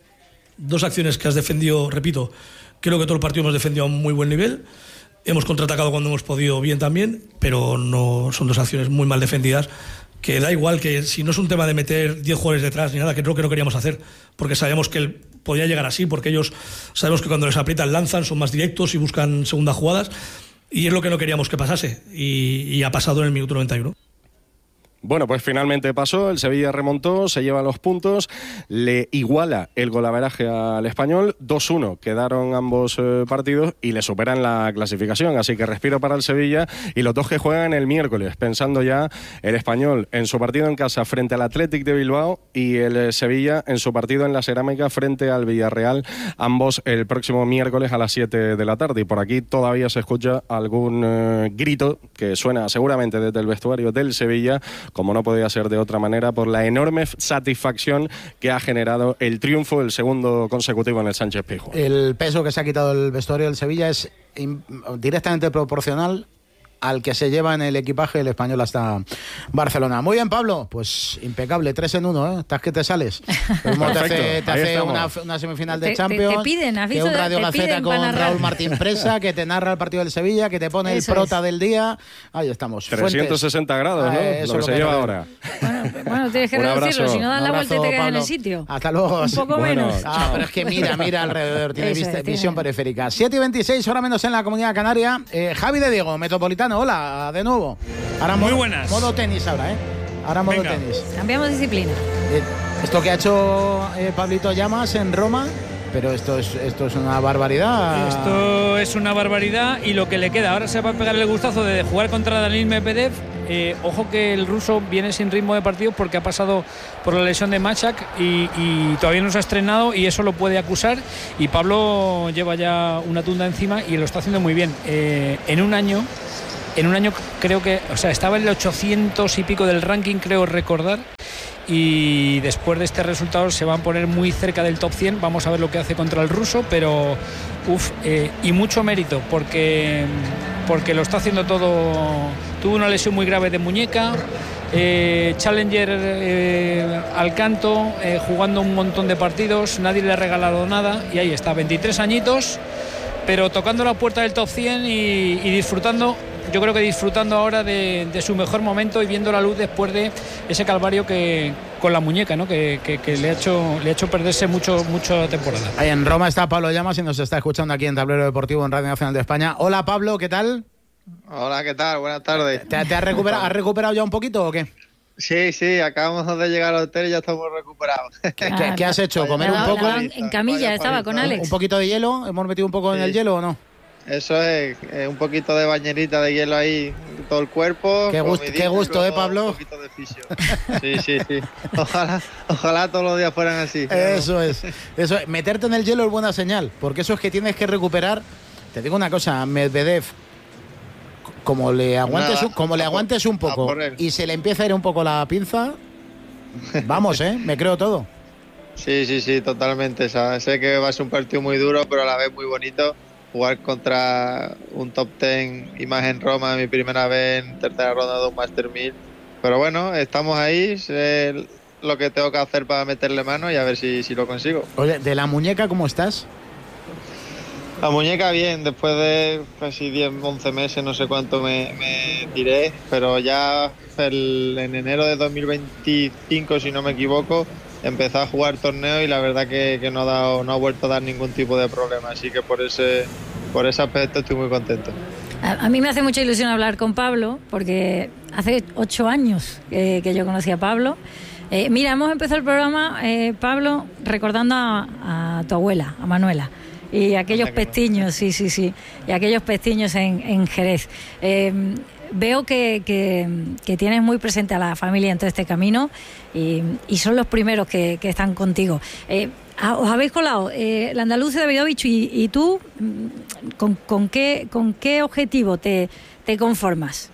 Dos acciones que has defendido, repito, creo que todo el partido hemos defendido a un muy buen nivel. Hemos contraatacado cuando hemos podido bien también, pero no son dos acciones muy mal defendidas. Que da igual, que si no es un tema de meter diez jugadores detrás ni nada, que creo que no queríamos hacer, porque sabíamos que él podía llegar así, porque ellos sabemos que cuando les aprietan lanzan, son más directos y buscan segundas jugadas, y es lo que no queríamos que pasase, y, y ha pasado en el minuto noventa y uno. Bueno, pues finalmente pasó, el Sevilla remontó, se lleva los puntos, le iguala el golaveraje al Español, dos uno quedaron ambos eh, partidos y le superan la clasificación, así que respiro para el Sevilla, y los dos que juegan el miércoles, pensando ya el Español en su partido en casa frente al Athletic de Bilbao y el Sevilla en su partido en la Cerámica frente al Villarreal, ambos el próximo miércoles a las siete de la tarde, y por aquí todavía se escucha algún eh, grito que suena seguramente desde el vestuario del Sevilla, como no podía ser de otra manera, por la enorme satisfacción que ha generado el triunfo, el segundo consecutivo en el Sánchez Pizjuán. El peso que se ha quitado el vestuario del Sevilla es directamente proporcional al que se lleva en el equipaje el Español hasta Barcelona. Muy bien, Pablo, pues impecable, tres en uno, ¿eh? Estás que te sales. Como te hace, te hace una, una semifinal de te, Champions, te, te piden, que un Radio Gaceta con Raúl Martín Presa, que te narra el partido del Sevilla, que te pone Eso el prota es. del día. Ahí estamos. trescientos sesenta Fuentes. grados, ¿no? Ah, eso lo que lo se que lleva no. ahora. Bueno, Bueno, tienes que reducirlo, si no das la vuelta y te quedas en el sitio. Hasta luego. Un poco bueno, menos. Ah, pero es que mira, mira alrededor, tiene vista, es, visión tiene. periférica. siete y veintiséis, hora menos en la Comunidad Canaria. Eh, Javi de Diego, Metropolitano, hola, de nuevo. Ahora Muy modo, buenas. Modo tenis ahora, ¿eh? Ahora modo Venga. tenis. Cambiamos disciplina. Eh, esto que ha hecho eh, Pablito Llamas en Roma, pero esto es, esto es una barbaridad. Esto es una barbaridad y lo que le queda. Ahora se va a pegar el gustazo de jugar contra Daniil Medvedev. Eh, ojo que el ruso viene sin ritmo de partido porque ha pasado por la lesión de Machak y, y todavía no se ha estrenado y eso lo puede acusar. Y Pablo lleva ya una tunda encima y lo está haciendo muy bien. Eh, en un año, en un año creo que, o sea, estaba en el ochocientos y pico del ranking, creo recordar. Y después de este resultado se van a poner muy cerca del top cien. Vamos a ver lo que hace contra el ruso, pero uff, eh, y mucho mérito porque, porque lo está haciendo todo. Tuvo una lesión muy grave de muñeca, eh, Challenger eh, al canto, eh, jugando un montón de partidos, nadie le ha regalado nada y ahí está, veintitrés añitos, pero tocando la puerta del top cien y, y disfrutando. Yo creo que disfrutando ahora de, de su mejor momento y viendo la luz después de ese calvario que con la muñeca, ¿no? que, que, que le ha hecho le ha hecho perderse mucho mucha temporada. Ahí en Roma está Pablo Llamas y nos está escuchando aquí en Tablero Deportivo en Radio Nacional de España. Hola Pablo, ¿qué tal? Hola, ¿qué tal? Buenas tardes. ¿Te, te has, recuperado, has recuperado ya un poquito o qué? Sí, sí, acabamos de llegar al hotel y ya estamos recuperados. ¿Qué, qué, qué has hecho? ¿Comer un poco? En camilla estaba con Alex. ¿Un poquito de hielo? ¿Hemos metido un poco Sí. en el hielo o no? Eso es, eh, un poquito de bañerita de hielo ahí, todo el cuerpo. Qué gusto, comidita, qué gusto, ¿eh, Pablo? Un poquito de fisio. Sí, sí, sí. Ojalá, ojalá todos los días fueran así. Eso es, eso es. Meterte en el hielo es buena señal, porque eso es que tienes que recuperar. Te digo una cosa, Medvedev, como le aguantes, Nada, un, como le aguantes un poco y se le empieza a ir un poco la pinza, vamos, ¿eh? Me creo todo. Sí, sí, sí, totalmente. O sea, sé que va a ser un partido muy duro, pero a la vez muy bonito. Jugar contra un top ten y más en Roma, mi primera vez en tercera ronda de un Master mil. Pero bueno, estamos ahí, sé lo que tengo que hacer para meterle mano y a ver si, si lo consigo. Oye, ¿de la muñeca cómo estás? La muñeca bien, después de casi diez, once meses, no sé cuánto me, me tiré, pero ya el, en enero de dos mil veinticinco, si no me equivoco, empecé a jugar torneos y la verdad que, que no, ha dado, no ha vuelto a dar ningún tipo de problema, así que por ese, por ese aspecto estoy muy contento. A, a mí me hace mucha ilusión hablar con Pablo, porque hace ocho años que, que yo conocí a Pablo. Eh, mira, hemos empezado el programa, eh, Pablo, recordando a, a tu abuela, a Manuela. Y aquellos pestiños, sí, sí, sí, y aquellos pestiños en, en Jerez. Eh, veo que, que, que tienes muy presente a la familia en todo este camino y, y son los primeros que, que están contigo. Eh, os habéis colado, eh, la andaluza de Davidovich y, y tú, ¿con, con, qué, ¿con qué objetivo te, te conformas?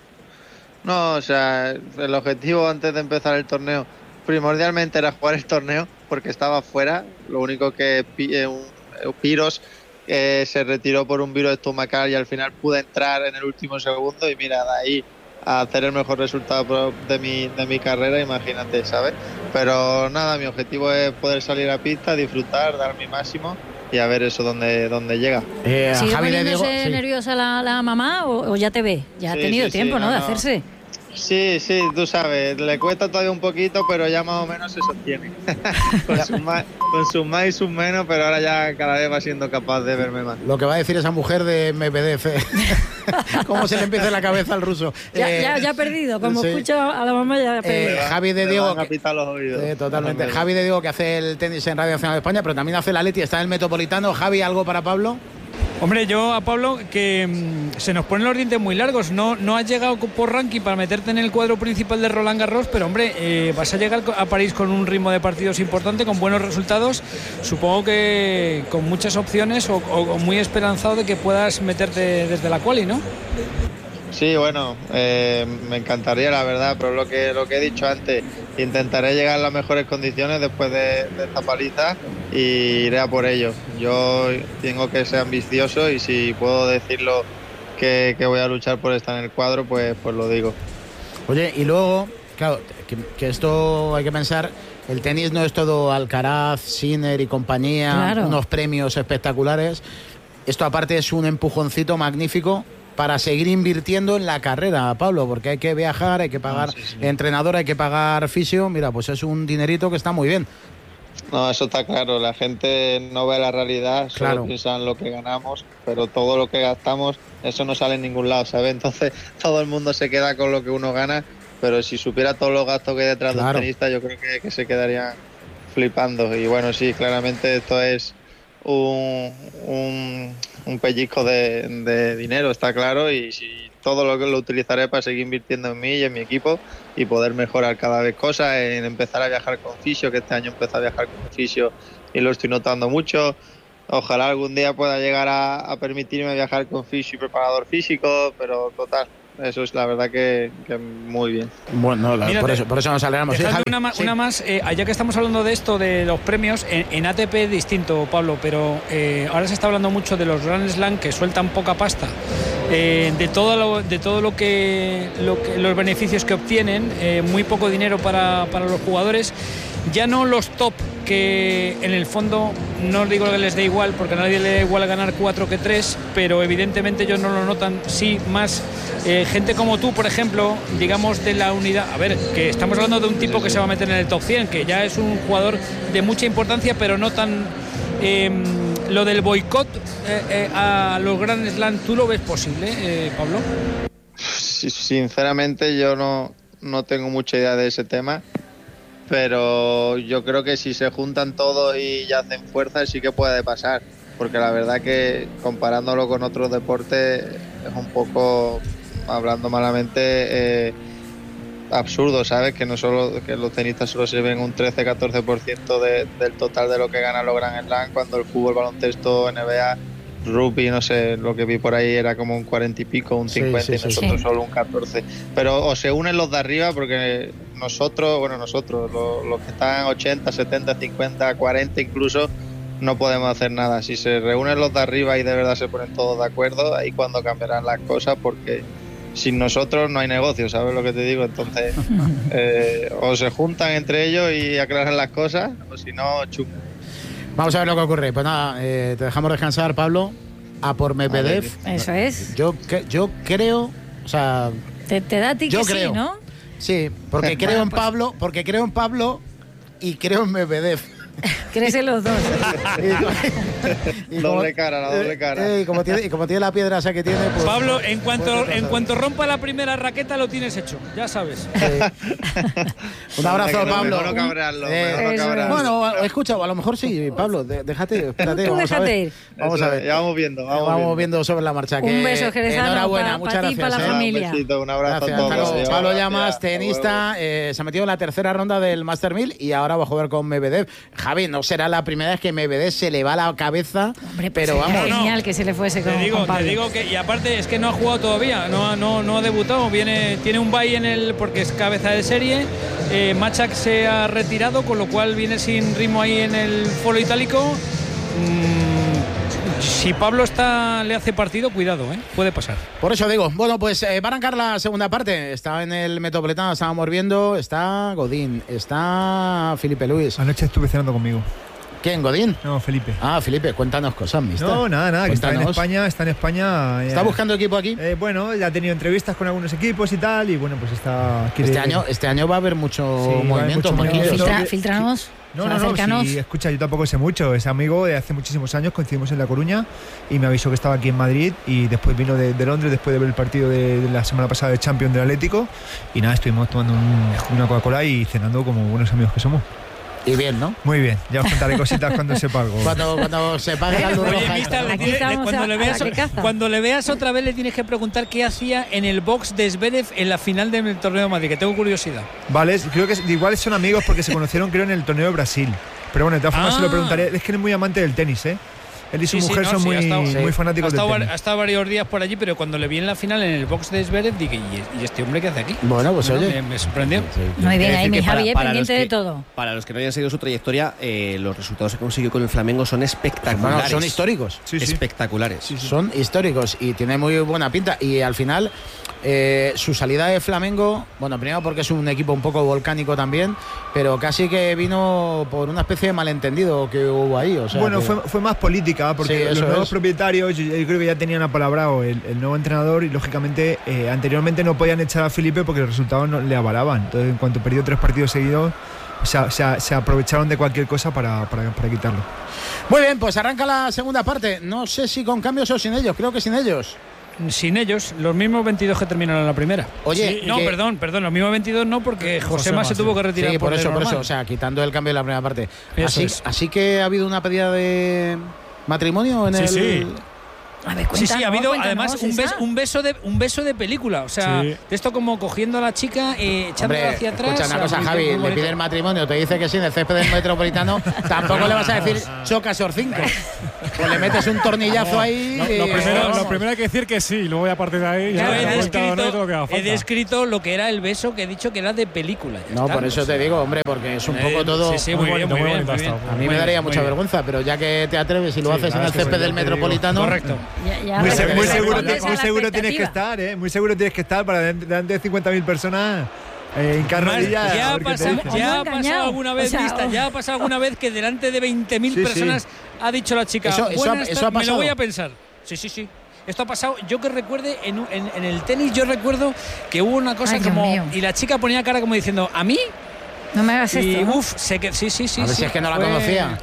No, o sea, el objetivo antes de empezar el torneo primordialmente era jugar el torneo porque estaba fuera, lo único que eh, un Piros eh, se retiró por un virus estomacal y al final pude entrar en el último segundo y mira, de ahí a hacer el mejor resultado de mi, de mi carrera, imagínate, ¿sabes? Pero nada, mi objetivo es poder salir a pista, disfrutar, dar mi máximo y a ver eso dónde, dónde llega. Eh, ¿Sigue poniéndose nerviosa la, la mamá o, o ya te ve? Ya Sí, ha tenido sí, tiempo, sí, ¿no? no, De no. hacerse. Sí, sí, tú sabes, le cuesta todavía un poquito, pero ya más o menos se sostiene. con, sus más, con sus más y sus menos, pero ahora ya cada vez va siendo capaz de verme más. Lo que va a decir esa mujer de Medvedev, ¿eh? Cómo se le empieza en la cabeza al ruso. Ya, Eh, ya, ya ha perdido, como sí. escucho a la mamá ya ha perdido. Eh, Javi de Me Diego, van a pitar los oídos. eh, totalmente. Javi de Diego, que hace el tenis en Radio Nacional de España, pero también hace el Atleti, está en el Metropolitano. Javi, ¿algo para Pablo? Hombre, yo a Pablo, que mmm, se nos ponen los dientes muy largos. No, no has llegado por ranking para meterte en el cuadro principal de Roland Garros, pero hombre, eh, vas a llegar a París con un ritmo de partidos importante, con buenos resultados. Supongo que con muchas opciones o, o, o muy esperanzado de que puedas meterte desde la quali, ¿no? Sí, bueno, eh, me encantaría la verdad, pero lo que lo que he dicho antes, intentaré llegar a las mejores condiciones después de, de esta paliza y iré a por ello. Yo tengo que ser ambicioso y si puedo decirlo que, que voy a luchar por estar en el cuadro, pues, pues lo digo. Oye, y luego, claro, que, que esto hay que pensar, el tenis no es todo Alcaraz, Sinner y compañía, Claro. unos premios espectaculares. Esto aparte es un empujoncito magnífico para seguir invirtiendo en la carrera, Pablo, porque hay que viajar, hay que pagar no, sí, sí. entrenador, hay que pagar fisio. Mira, pues es un dinerito que está muy bien. No, eso está claro. La gente no ve la realidad, solo claro. piensa en lo que ganamos, pero todo lo que gastamos, eso no sale en ningún lado, ¿sabes? Entonces todo el mundo se queda con lo que uno gana, pero si supiera todos los gastos que hay detrás claro. de un tenista, yo creo que, que se quedarían flipando. Y bueno, sí, claramente esto es un, un, un pellizco de, de dinero, está claro, y si todo lo que lo utilizaré para seguir invirtiendo en mí y en mi equipo y poder mejorar cada vez cosas, en empezar a viajar con fisio, que este año empecé a viajar con fisio y lo estoy notando mucho. Ojalá algún día pueda llegar a, a permitirme viajar con fisio y preparador físico, pero total, eso es la verdad que, que muy bien. Bueno, la, por, eso, por eso nos alegramos. ¿Sí, una, más, sí. una más, eh, ya que estamos hablando de esto, de los premios, en, en A T P es distinto, Pablo, pero eh, ahora se está hablando mucho de los Grand Slam que sueltan poca pasta, eh, de todo lo, de todo lo que, lo que los beneficios que obtienen, eh, muy poco dinero para, para los jugadores. Ya no los top, que en el fondo no os digo que les dé igual, porque a nadie le da igual ganar cuatro que tres, pero evidentemente ellos no lo notan. Sí, más eh, gente como tú, por ejemplo, digamos de la unidad. A ver, que estamos hablando de un tipo que se va a meter en el top cien, que ya es un jugador de mucha importancia, pero no tan... Eh, lo del boicot eh, eh, a los Grand Slam, ¿tú lo ves posible, eh, Pablo? Sí, sinceramente yo no, no tengo mucha idea de ese tema, pero yo creo que si se juntan todos y ya hacen fuerza sí que puede pasar, porque la verdad que comparándolo con otros deportes es un poco, hablando malamente, eh, absurdo, ¿sabes? Que no solo que los tenistas solo se ven un trece a catorce por ciento de, del total de lo que ganan los Grand Slam, cuando el fútbol, baloncesto, N B A, rugby, no sé, lo que vi por ahí era como un cuarenta y pico, un cincuenta, sí, sí, y nosotros sí. solo un catorce. Pero o se unen los de arriba, porque nosotros, bueno, nosotros, los, los que están ochenta, setenta, cincuenta, cuarenta incluso, no podemos hacer nada. Si se reúnen los de arriba y de verdad se ponen todos de acuerdo, ahí cuando cambiarán las cosas, porque sin nosotros no hay negocio, ¿sabes lo que te digo? Entonces, eh, o se juntan entre ellos y aclaran las cosas, o si no, chum. Vamos a ver lo que ocurre. Pues nada, eh, te dejamos descansar, Pablo. A por Medvedev. Eso es. Yo, que, yo creo, o sea, te, te da a ti yo que creo, sí, ¿no? Sí, porque creo en Pablo, porque creo en Pablo y creo en Medvedev. ¿Crees en los dos? y, y como, doble cara, la doble cara. Eh, y, como tiene, y como tiene la piedra esa que tiene, pues, Pablo, en cuanto en cuanto rompa la primera raqueta lo tienes hecho, ya sabes. Sí. Un abrazo, Pablo. Mejor no cabrarlo, eh, mejor no cabrarlo. Bueno, escucha, a lo mejor sí, Pablo, de, déjate, espérate, Tú vamos déjate a ver. ir. Vamos Eso, a ver. Ya vamos viendo, vamos, vamos viendo. viendo sobre la marcha. Un que beso, Jerezano, enhorabuena, pa, muchas pa gracias. ti, para la eh. familia. Un besito, un abrazo Gracias, a todos. Pablo, Pablo Gracias. Llamas, tenista, eh, se ha metido en la tercera ronda del Master mil y ahora va a jugar con Medvedev. Javi, no será la primera vez que Medvedev se le va la cabeza, hombre, pues pero vamos. Genial no, que se le fuese con, te digo, con Pablo. Te digo que, y aparte es que no ha jugado todavía, no, no, no ha debutado, viene, tiene un bye en el, porque es cabeza de serie. eh, Machak se ha retirado, con lo cual viene sin ritmo ahí en el foro itálico. Mm, si Pablo está, le hace partido, cuidado, ¿eh? Puede pasar. Por eso digo, bueno, pues eh, va a arrancar la segunda parte. Está en el Metropolitano, estábamos viendo, está Godín, está Felipe Luis. Anoche estuve cenando conmigo. ¿Quién, Godín? No, Felipe. Ah, Felipe, cuéntanos cosas, mister. No, nada, nada, que está en España, está en España. ¿Está eh, buscando equipo aquí? Eh, bueno, ya ha tenido entrevistas con algunos equipos y tal, y bueno, pues está... Quiere... Este año este año va a haber mucho sí, movimiento. Mucho movimiento. Filtra, filtranos. No, no, no, sí, escucha, yo tampoco sé mucho. Es amigo de hace muchísimos años, coincidimos en La Coruña y me avisó que estaba aquí en Madrid y después vino de, de Londres después de ver el partido de, de la semana pasada de Champions del Atlético y nada, estuvimos tomando un, una Coca-Cola y cenando como buenos amigos que somos. Y bien, ¿no? Muy bien, ya os contaré cositas cuando sepa algo. Cuando, cuando se pague la luz roja. Mister, le tiene, le, cuando, le veas, cuando le veas otra vez le tienes que preguntar qué hacía en el box de Zverev en la final del torneo de Madrid, que tengo curiosidad. Vale, creo que igual son amigos porque se conocieron creo en el torneo de Brasil. Pero bueno, de todas formas ah. se lo preguntaré. Es que él es muy amante del tenis, ¿eh? Él y su sí, mujer sí, no, son sí, muy, estado, muy sí. fanáticos ha estado, del tenis. Ha estado varios días por allí, pero cuando le vi en la final en el box de Zverev, dije, ¿y este hombre qué hace aquí? Bueno, pues bueno, oye. Me, me sorprendió. Sí, sí. Muy bien, ahí mi Javi, pendiente que, de todo. Para los que no hayan seguido su trayectoria, eh, los resultados que consiguió con el Flamengo son espectaculares. Bueno, son históricos. Sí, sí. Espectaculares. Sí, sí. Son históricos y tiene muy buena pinta. Y al final, eh, su salida de Flamengo, bueno, primero porque es un equipo un poco volcánico también, pero casi que vino por una especie de malentendido que hubo ahí. O sea, bueno, que... fue, fue más política. complicada porque Sí, los eso nuevos es. propietarios yo, yo creo que ya tenían apalabrado el, el nuevo entrenador y lógicamente eh, anteriormente no podían echar a Felipe porque los resultados no le avalaban. Entonces en cuanto perdió tres partidos seguidos se, se, se aprovecharon de cualquier cosa para, para, para quitarlo. Muy bien, pues arranca la segunda parte. No sé si con cambios o sin ellos, creo que sin ellos. Sin ellos, los mismos veintidós que terminaron la primera. Oye, Sí, no, que- perdón, perdón, los mismos veintidós no, porque Josema se tuvo que retirar Sí, por por eso, el por eso. normal. O sea, quitando el cambio de la primera parte. Eso Así, es. así que ha habido una pedida de matrimonio en Sí, el. sí. A ver, Sí, sí, ha habido cuéntanos, además un esa. beso, un beso de un beso de película, o sea, Sí. de esto como cogiendo a la chica, eh, echándola Hombre, hacia atrás. escucha una o sea, cosa, muy- Javi, muy le bonito. pide el matrimonio, te dice que sí, en el césped del Metropolitano, tampoco le vas a decir chocas or cinco. Pues le metes un tornillazo ahí. No, y- lo, primero, vamos. lo primero hay que decir que sí, y luego ya a partir de ahí ya Claro, he, la vuelta o no y todo lo que haga descrito, he falta. descrito lo que era el beso que he dicho que era de película. ya No, está. por eso te digo, hombre, porque es un Eh, poco todo. sí, sí, muy bien, muy bien, muy bien. A mí me daría mucha vergüenza, pero ya que te atreves y lo Sí, haces la en el verdad es que césped sí, del ya te digo. Metropolitano. Correcto. Ya- ya Muy, ves se- que muy te seguro, respondes a muy la seguro tienes que expectativa. estar, ¿eh? Muy seguro tienes que estar para delante delante de cincuenta mil personas eh, hincar Además, rodillas. ya a ha ver qué te pasado, dicen. ya ha engañado. pasado alguna vez, O sea, vista, ya ha pasado alguna vez que delante de veinte mil Sí, sí. personas ha dicho la chica, Eso- eso ha- "Buenas eso tar- ha me lo pasado". voy a pensar. Sí, sí, sí. Esto ha pasado, yo que recuerde, en, un- en, en el tenis yo recuerdo que hubo una cosa Ay, Dios como... mío. Y la chica ponía cara como diciendo, ¿a mí? No me hagas Y esto. ¿no? uff, sé que sí, sí, sí. A ver sí, si es que no la fue- conocía.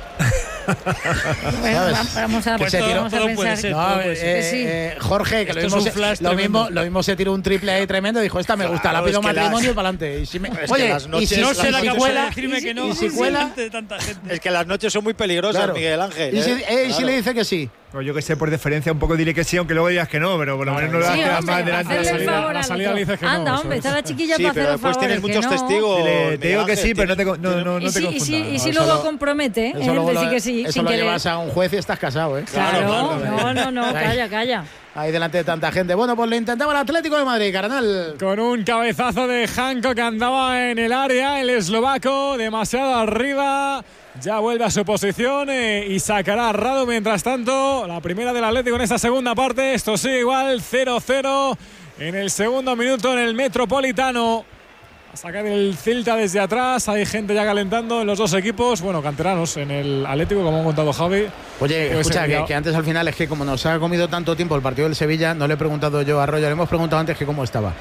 Bueno, ¿sabes? va- vamos a, Que se tiró- vamos a todo puede pensar ser. No, todo eh, puede ser. que sí. eh, Jorge, que lo Esto es mismo, un se, flash lo, mismo, tremendo. lo mismo se tiró un triple ahí tremendo. Dijo, esta me gusta, Claro, la pido es que matrimonio las- y para adelante. Y si me- Es Oye, que las y noches- si, No las sé la y si capaz de cuela, decirme que no. y si cuela, delante de tanta gente. Es que las noches son muy peligrosas, claro. Miguel Ángel. Y si, ¿eh? eh, y si Claro. le dice que sí. O yo que sé, por deferencia un poco diré que sí, aunque luego digas que no, pero por lo menos no le Sí, vas a quedar hombre, más delante de hacerle el la favor la al salida otro. le dices que no, Anda, eso hombre, es. está la chiquilla Sí, para pero hacer los después tienes favores, que muchos no. testigos. Dile, Miguel te digo que Ángel, sí, pero no te, tienes- no, no, Y no te si, y si, confundas. y si Eso luego lo- compromete, Eso él luego decir lo, que sí, eso sin lo querer. llevas a un juez y estás casado, ¿eh? Claro, Claro, no, no, no, Ahí. calla, calla. Ahí delante de tanta gente. Bueno, pues lo intentaba el Atlético de Madrid, carnal. Con un cabezazo de Janko que andaba en el área, el eslovaco demasiado arriba. Ya vuelve a su posición eh, y sacará a Radu. Mientras tanto, la primera del Atlético en esta segunda parte. Esto sigue igual, cero cero en el segundo minuto en el Metropolitano. A sacar el Celta desde atrás. Hay gente ya calentando en los dos equipos. Bueno, canteranos en el Atlético, como ha contado Javi. Oye, Pues escucha, se que, liado. que antes al final es que como nos ha comido tanto tiempo el partido del Sevilla, no le he preguntado yo a Arroyo, le hemos preguntado antes que cómo estaba.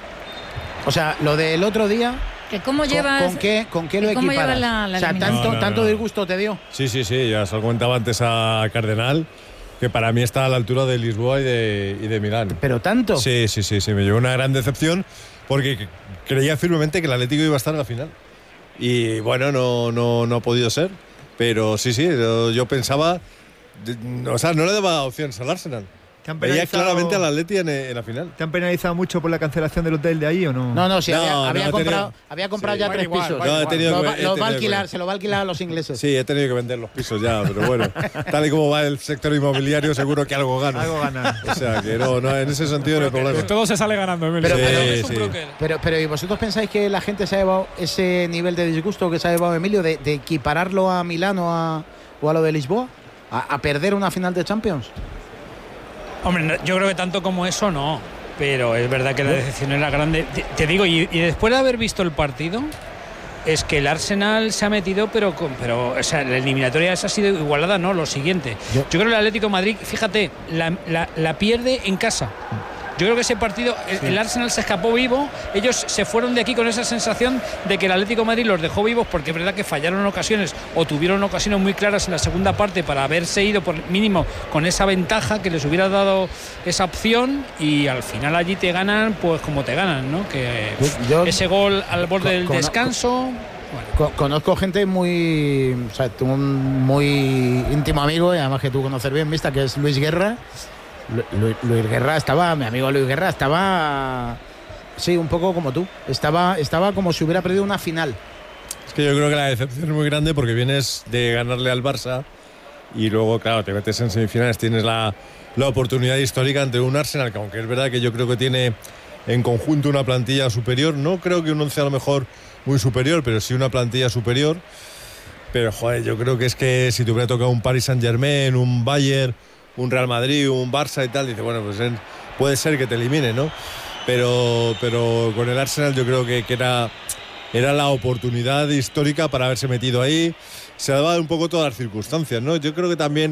O sea, lo del otro día, Que cómo ¿con, llevas. con qué, con qué lo ¿Cómo equiparas? llevas la- la o sea, eliminación? tanto, No, no, tanto no. disgusto te dio. Sí, sí, sí, ya se lo comentaba antes a Cardenal, que para mí está a la altura de Lisboa y de, y de Milán. ¿Pero tanto? Sí, sí, sí, sí, me llevó una gran decepción porque creía firmemente que el Atlético iba a estar en la final. Y bueno, no, no, no ha podido ser, pero sí, sí, yo, yo pensaba, de- o sea, no le daba opciones al Arsenal. ¿Te han Veía penalizado- claramente al Atleti en, en la final. ¿Te han penalizado mucho por la cancelación del hotel de ahí o no? No, no, sí, No, había, no, había he tenido- comprado, había comprado Sí. ya Va tres igual, pisos. va No, he igual. tenido Lo que- va- he lo va a tenido que alquilar, ver. se lo va a alquilar a los ingleses. Sí, he tenido que vender los pisos ya, pero bueno, tal y como va el sector inmobiliario, seguro que algo gana. Algo gana. O sea, que no, no, en ese sentido no hay problema. Que todo se sale ganando, Emilio. Pero, Sí, pero, sí. pero, pero, ¿y vosotros pensáis que la gente se ha llevado ese nivel de disgusto que se ha llevado Emilio de, de equipararlo a Milán o a, o a lo de Lisboa? ¿A, a perder una final de Champions? Hombre, no, yo creo que tanto como eso no. Pero es verdad que la decepción era grande. Te, te digo, y, y después de haber visto el partido, es que el Arsenal se ha metido, pero, con, pero o sea, la eliminatoria esa ha sido igualada, no, lo siguiente. Yo, yo creo que el Atlético de Madrid, fíjate, la, la, la pierde en casa. Yo creo que ese partido, el, Sí. el Arsenal se escapó vivo, ellos se fueron de aquí con esa sensación de que el Atlético de Madrid los dejó vivos, porque es verdad que fallaron en ocasiones o tuvieron ocasiones muy claras en la segunda parte para haberse ido por mínimo con esa ventaja que les hubiera dado esa opción, y al final allí te ganan pues como te ganan, ¿no? Que Yo- ese gol al borde del con- descanso. Co- conozco gente muy, o sea, tengo un muy íntimo amigo, y además que tú conoces bien, Mista, que es Luis Guerra. Lu- Lu- Luis Guerra estaba, mi amigo Luis Guerra estaba, sí, un poco como tú. Estaba, estaba como si hubiera perdido una final. Es que yo creo que la decepción es muy grande porque vienes de ganarle al Barça y luego, claro, te metes en semifinales, tienes la, la oportunidad histórica ante un Arsenal, que aunque es verdad que yo creo que tiene en conjunto una plantilla superior, no creo que un once a lo mejor muy superior, pero sí una plantilla superior. Pero, joder, yo creo que es que si te hubiera tocado un Paris Saint-Germain, un Bayern, un Real Madrid, un Barça y tal, dice, bueno, pues en- puede ser que te elimine, ¿no? Pero, pero con el Arsenal yo creo que, que era, era la oportunidad histórica para haberse metido ahí. Se daban un poco todas las circunstancias, ¿no? Yo creo que también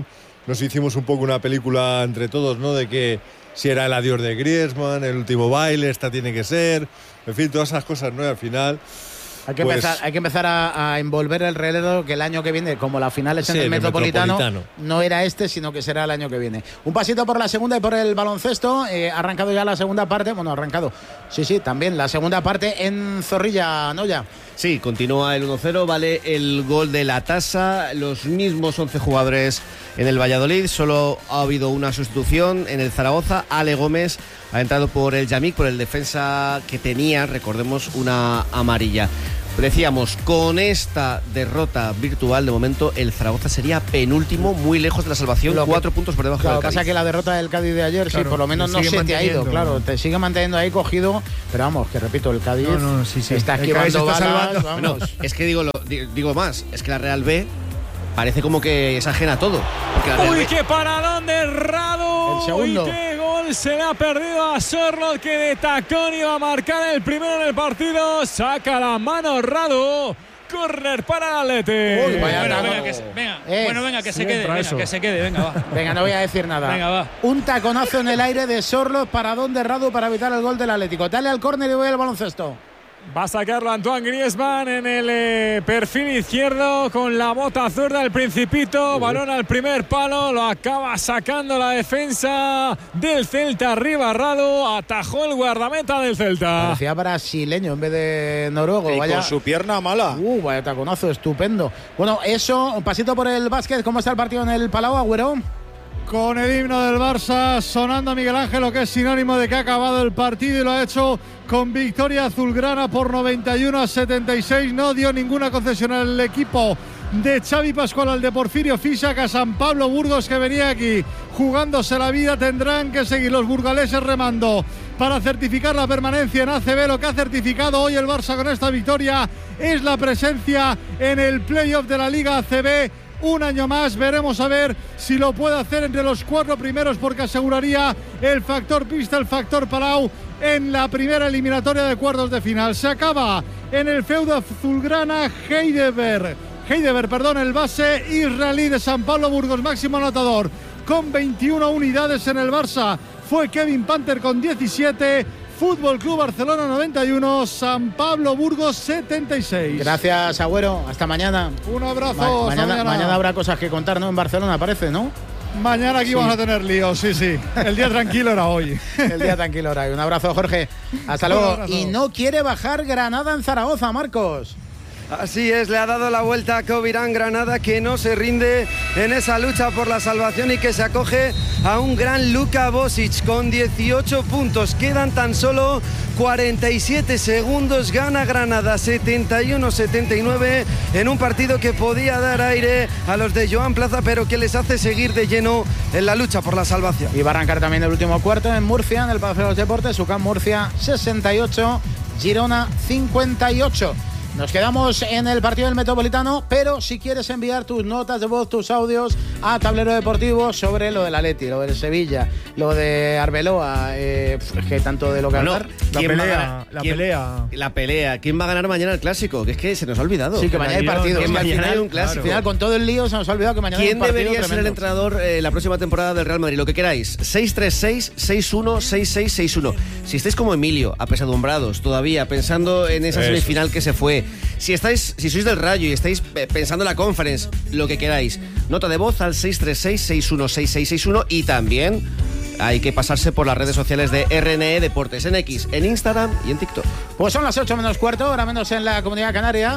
nos hicimos un poco una película entre todos, ¿no? De que si era el adiós de Griezmann, el último baile, esta tiene que ser, en fin, todas esas cosas, ¿no? Y al final... Hay que, pues, empezar, hay que empezar a, a envolver el relevo, que el año que viene, como la final es en sí, el el Metropolitano, Metropolitano, no era este, sino que será el año que viene. Un pasito por la segunda y por el baloncesto. Eh, ha arrancado ya la segunda parte. Bueno, ha arrancado. Sí, sí, también la segunda parte en Zorrilla, Noya. Sí, continúa el uno cero, vale el gol de la tasa, los mismos once jugadores en el Valladolid, solo ha habido una sustitución en el Zaragoza. Ale Gómez ha entrado por el Yamik, por el defensa que tenía, recordemos, una amarilla. Decíamos, con esta derrota virtual, de momento el Zaragoza sería penúltimo, muy lejos de la salvación, Lo cuatro que, puntos por debajo claro, del Cádiz. Pasa que la derrota del Cádiz de ayer, claro, sí, por lo menos no se te ha ido, claro, te sigue manteniendo ahí cogido, pero vamos, que repito, el Cádiz no, no, sí, sí. está el esquivando Cádiz está balas, salvando. vamos. Bueno, es que digo, lo, digo más, es que la Real B parece como que es ajena a todo. La Real Uy, B... qué paradón de Radu. El segundo. Uy, qué gol se le ha perdido a Sorlot, que de tacón iba a marcar el primero en el partido. Saca la mano Radu. Córner para el Atleti. Uy, vaya Bueno, taco. venga, que se, venga. Eh, bueno, venga, que se siempre quede, venga, eso. que se quede, venga, va. Venga, no voy a decir nada. Venga, va. Un taconazo en el aire de Sorlot, paradón de Radu para evitar el gol del Atlético. Dale al córner y voy al baloncesto. Va a sacarlo Antoine Griezmann en el eh, perfil izquierdo con la bota zurda del Principito. Balón al primer palo, lo acaba sacando la defensa del Celta. Arriba Radu, atajó el guardameta del Celta. Parecía brasileño en vez de noruego. Y vaya, con su pierna mala. Uh, vaya taconazo, estupendo. Bueno, eso, un pasito por el básquet. ¿Cómo está el partido en el Palau, Agüero? Con el himno del Barça sonando a Miguel Ángel, lo que es sinónimo de que ha acabado el partido, y lo ha hecho con victoria azulgrana por noventa y uno a setenta y seis. No dio ninguna concesión al equipo de Xavi Pascual, al de Porfirio Fisac, a San Pablo Burgos, que venía aquí jugándose la vida. Tendrán que seguir los burgaleses remando para certificar la permanencia en A C B. Lo que ha certificado hoy el Barça con esta victoria es la presencia en el playoff de la Liga A C B. Un año más, veremos a ver si lo puede hacer entre los cuatro primeros, porque aseguraría el factor pista, el factor Palau en la primera eliminatoria de cuartos de final. Se acaba en el feudo azulgrana Heidelberg. Heidelberg, perdón, el base israelí de San Pablo Burgos, máximo anotador con veintiuna unidades. En el Barça fue Kevin Panther con diecisiete. Fútbol Club Barcelona noventa y uno, San Pablo Burgos setenta y seis. Gracias, Agüero. Hasta mañana. Un abrazo. Ma- hasta mañana, mañana. mañana habrá cosas que contar, ¿no? En Barcelona, parece, ¿no? Mañana aquí Sí. vamos a tener líos, sí, sí. El día tranquilo era hoy. El día tranquilo ahora. Un abrazo, Jorge. Hasta Un luego. abrazo. Y no quiere bajar Granada en Zaragoza, Marcos. Así es, le ha dado la vuelta a Covirán Granada, que no se rinde en esa lucha por la salvación y que se acoge a un gran Luka Bosic con dieciocho puntos. Quedan tan solo cuarenta y siete segundos. Gana Granada setenta y uno a setenta y nueve en un partido que podía dar aire a los de Joan Plaza, pero que les hace seguir de lleno en la lucha por la salvación. Y va a arrancar también el último cuarto en Murcia, en el Palacio de los Deportes. UCAM Murcia sesenta y ocho, Girona cincuenta y ocho. Nos quedamos en el partido del Metropolitano, pero si quieres enviar tus notas de voz, tus audios a Tablero Deportivo sobre lo del Atleti, lo del Sevilla, lo de Arbeloa, eh, es que tanto de lo que Bueno, hablar. La ¿quién va a pelea, ganar? la ¿Quién- pelea. La pelea. ¿Quién va a ganar mañana el clásico? Que es que se nos ha olvidado. Sí, que mañana hay partido. Que Es que al mañana final- hay un clásico. Al final, con todo el lío, se nos ha olvidado que mañana hay ¿Quién un partido debería ser el tremendo. entrenador eh, la próxima temporada del Real Madrid? Lo que queráis. seis tres seis, seis uno, seis seis seis uno. Si estáis como Emilio, apesadumbrados todavía, pensando en esa Eso. semifinal que se fue. Si estáis, si sois del Rayo y estáis eh, pensando en la Conference, lo que queráis. Nota de voz al seis tres seis, seis uno seis seis seis uno. Y también hay que pasarse por las redes sociales de R N E Deportes, en X, en Instagram y en TikTok. Pues son las ocho menos cuarto, ahora menos en la Comunidad Canaria.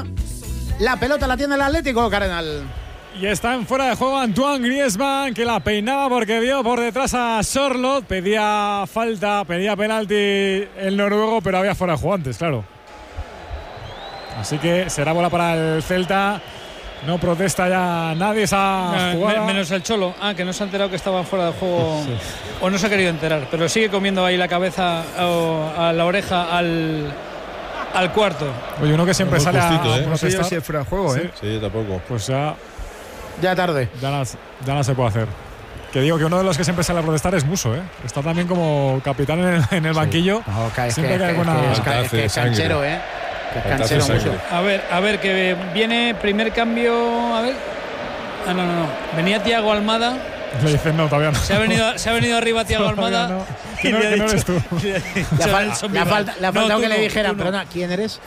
La pelota la tiene el Atlético, Cardenal. Y está en fuera de juego Antoine Griezmann, que la peinaba porque vio por detrás a Sorlot. Pedía falta, pedía penalti el noruego, pero había fuera de juego antes, claro. Así que será bola para el Celta. No protesta ya nadie esa No, jugada. me- menos el Cholo. Ah, que no se ha enterado que estaba fuera de juego. Sí. O no se ha querido enterar. Pero sigue comiendo ahí la cabeza o a la oreja al, al cuarto. Oye, uno que siempre Muy sale a justito, ¿eh? protestar. No sé yo si es fuera de juego, ¿eh? Sí, tampoco. Pues ya, Ya tarde. ya, las- ya no se puede hacer. Que digo que uno de los que siempre sale a protestar es Muso, ¿eh? Está también como capitán en el, en el banquillo. No, que es, que, Siempre que hay que- buena- que es, ca- es que es Sangre. canchero, ¿eh? Que es Falta canchero hace mucho. sangre. A ver, a ver, que viene primer cambio. A ver. Ah, no, no, no. Venía Thiago Almada. Le dices no, todavía no. Se ha venido, se ha venido arriba Thiago Almada. No, que no, que no eres tú. Le ha, fal- le ha, falta, le ha faltado no, que no, le dijeran, perdona, ¿quién eres?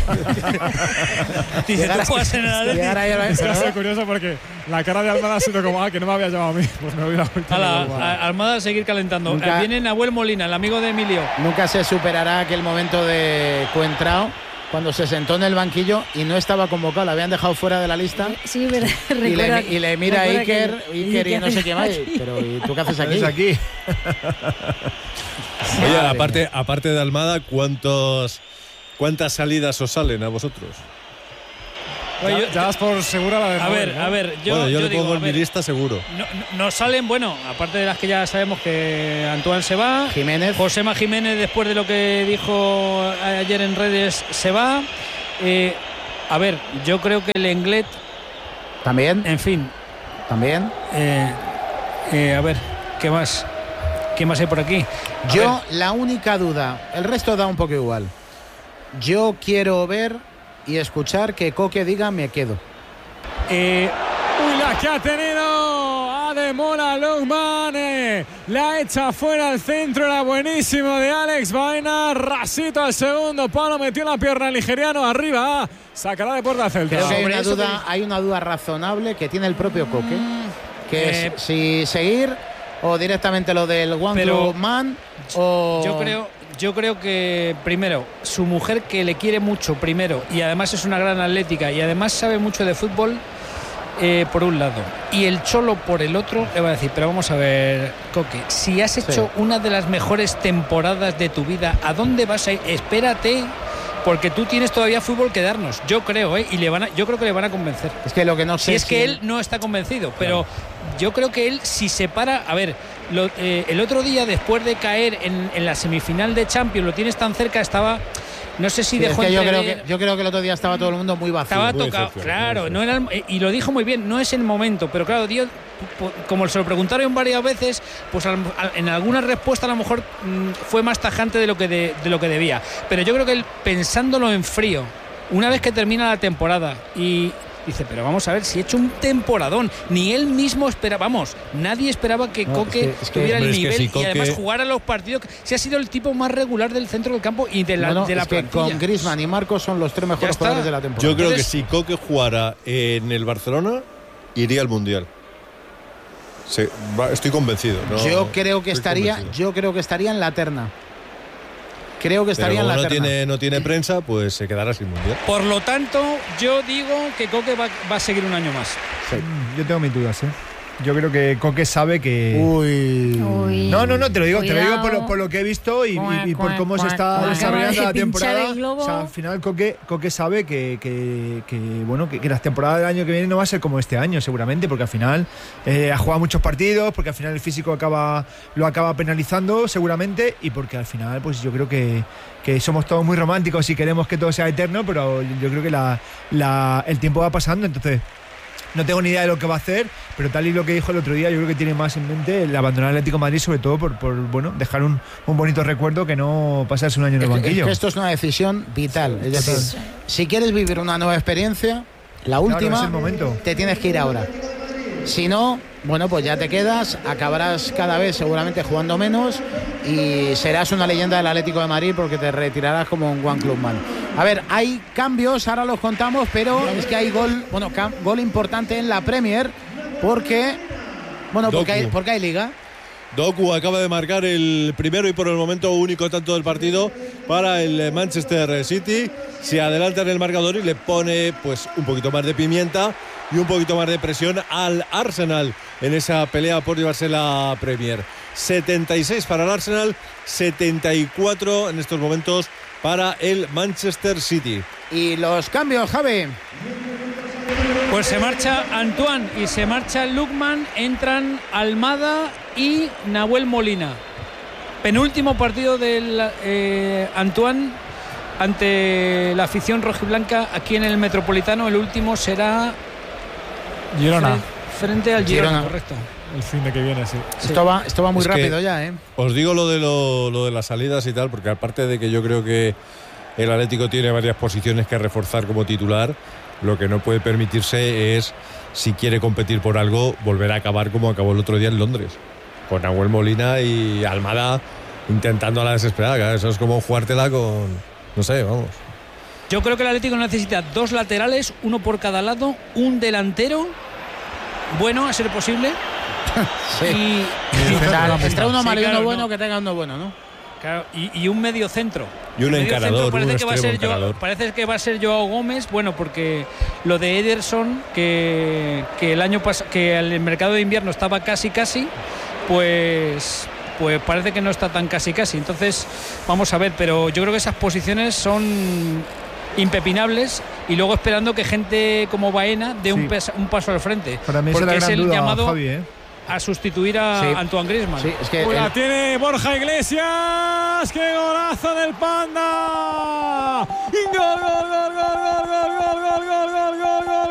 Dice, tú juegas en el Atleti. Es curioso porque la cara de Almada ha sido como, ah, que no me había llamado a mí. Pues me hubiera vuelto. Almada a seguir calentando. Nunca, viene Nahuel Molina, el amigo de Emilio. Nunca se superará aquel momento de Coentrao, cuando se sentó en el banquillo y no estaba convocado, la habían dejado fuera de la lista. Sí, pero y, le, y le mira a Iker, que, Iker y no sé qué más. Pero ¿y tú qué haces aquí? aquí? Oye, aparte, aparte de Almada, ¿cuántos, ¿cuántas salidas os salen a vosotros? Ya, ya das por segura la de A ver, ¿no? a ver, yo, bueno, yo, yo le pongo digo, en mi lista seguro. No, no, nos salen, bueno, aparte de las que ya sabemos que Antoine se va, Jiménez. Josema Jiménez, después de lo que dijo ayer en redes, se va. Eh, a ver, yo creo que el Englet también. En fin. También. Eh, eh, a ver, ¿qué más? ¿Qué más hay por aquí? A yo, ver. La única duda, el resto da un poco igual. Yo quiero ver y escuchar que Coque diga me quedo. Eh, uy, la que ha tenido Ademola Lookman, eh, la echa fuera al centro, era buenísimo de Alex Baena, rasito al segundo palo, metió la pierna el nigeriano arriba, sacará de puerta Celta. Creo que hay una duda, hay una duda razonable que tiene el propio Coque, que eh, es si seguir o directamente lo del One Club Man o... Yo creo... Yo creo que, primero, su mujer, que le quiere mucho, primero, y además es una gran atlética y además sabe mucho de fútbol, eh, por un lado, y el Cholo por el otro, le va a decir, pero vamos a ver, Coque, si has hecho sí. una de las mejores temporadas de tu vida, ¿a dónde vas a ir? Espérate, porque tú tienes todavía fútbol que darnos, yo creo, ¿eh? Y le van a, yo creo que le van a convencer. Es que lo que no sé si es si que él... él no está convencido, pero claro. Yo creo que él, si se para, a ver, lo, eh, el otro día, después de caer en, en la semifinal de Champions, lo tienes tan cerca, estaba... No sé si sí, dejó es que yo creo ver... que yo creo que el otro día estaba todo el mundo muy vacío. Estaba muy tocado, claro, no era el, y lo dijo muy bien, no es el momento, pero claro, Dios, como se lo preguntaron varias veces, pues en alguna respuesta a lo mejor mmm, fue más tajante de lo que de, de lo que debía. Pero yo creo que él, pensándolo en frío, una vez que termina la temporada y dice, pero vamos a ver, si he hecho un temporadón, ni él mismo esperaba, vamos, nadie esperaba que no, Coque es que, es que, tuviera el nivel si Coque... y además jugara los partidos, si ha sido el tipo más regular del centro del campo y de la, no, no, de la es que plantilla. Con Griezmann y Marcos son los tres mejores jugadores de la temporada. Yo creo Entonces, que si Coque jugara en el Barcelona, iría al Mundial. Sí, estoy convencido. ¿no? Yo creo que estaría, convencido. yo creo que estaría en la terna. Creo que estaría Pero en la no terna. tiene, no tiene prensa, pues se quedará sin Mundial. Por lo tanto, yo digo que Coque va, va a seguir un año más. Sí. Yo tengo mis dudas, ¿eh? Yo creo que Coque sabe que... Uy. Uy. No, no, no, te lo digo, Cuidado. te lo digo por lo, por lo que he visto y, y, y por cómo se está desarrollando la temporada. O sea, al final Coque, Coque sabe que, que, que bueno, que, que la temporada del año que viene no va a ser como este año, seguramente, porque al final eh, ha jugado muchos partidos, porque al final el físico acaba lo acaba penalizando, seguramente, y porque al final, pues yo creo que, que somos todos muy románticos y queremos que todo sea eterno, pero yo creo que la, la, el tiempo va pasando, entonces... No tengo ni idea de lo que va a hacer, pero tal y lo que dijo el otro día, yo creo que tiene más en mente el abandonar el Atlético de Madrid, sobre todo por, por bueno, dejar un, un bonito recuerdo que no pasarse un año en el banquillo. Es que esto es una decisión vital. Es decir, sí. si quieres vivir una nueva experiencia, la última, claro, es el momento. Te tienes que ir ahora. Si no, bueno, pues ya te quedas, acabarás cada vez seguramente jugando menos y serás una leyenda del Atlético de Madrid porque te retirarás como un One Club Man. A ver, hay cambios, ahora los contamos, pero es que hay gol, bueno, cam, gol importante en la Premier porque, bueno, porque hay, porque hay liga. Doku acaba de marcar el primero y por el momento único tanto del partido para el Manchester City. Se adelanta en el marcador y le pone pues un poquito más de pimienta y un poquito más de presión al Arsenal en esa pelea por llevarse la Premier. setenta y seis para el Arsenal, setenta y cuatro en estos momentos para el Manchester City. Y los cambios, Javi. Pues se marcha Antoine y se marcha Lookman, entran Almada y Nahuel Molina. Penúltimo partido del eh, Antoine ante la afición rojiblanca aquí en el Metropolitano. El último será Girona. Frente al Girona, Girona. correcto. El fin de que viene, sí. sí. Esto va, esto va muy es rápido ya, ¿eh? Os digo lo de, lo, lo de las salidas y tal, porque aparte de que yo creo que el Atlético tiene varias posiciones que reforzar como titular, lo que no puede permitirse es, si quiere competir por algo, volver a acabar como acabó el otro día en Londres, con Nahuel Molina y Almada intentando a la desesperada, claro, eso es como jugártela con, no sé, vamos. Yo creo que el Atlético necesita dos laterales, uno por cada lado, un delantero, bueno, a ser posible. Sí. Y, y claro, que esté uno sí, malo y claro, uno bueno, no. que tenga uno bueno, ¿no? Claro, y, y un medio centro. Y un medio encarador, parece un que va a ser extremo yo, encarador. parece que va a ser Joao Gómez, bueno, porque lo de Ederson, que, que el año pas que el mercado de invierno estaba casi casi, pues pues parece que no está tan casi casi. Entonces, vamos a ver, pero yo creo que esas posiciones son impepinables, y luego esperando que gente como Baena dé Sí. un, pes- un paso al frente. Para mí es porque la es gran el duda, llamado Javi, ¿eh? a sustituir a Sí. Antoine Griezmann. Sí, es que Pues la el- tiene Borja Iglesias. ¡Qué golazo del Panda! ¡Gol, gol, gol, gol, gol!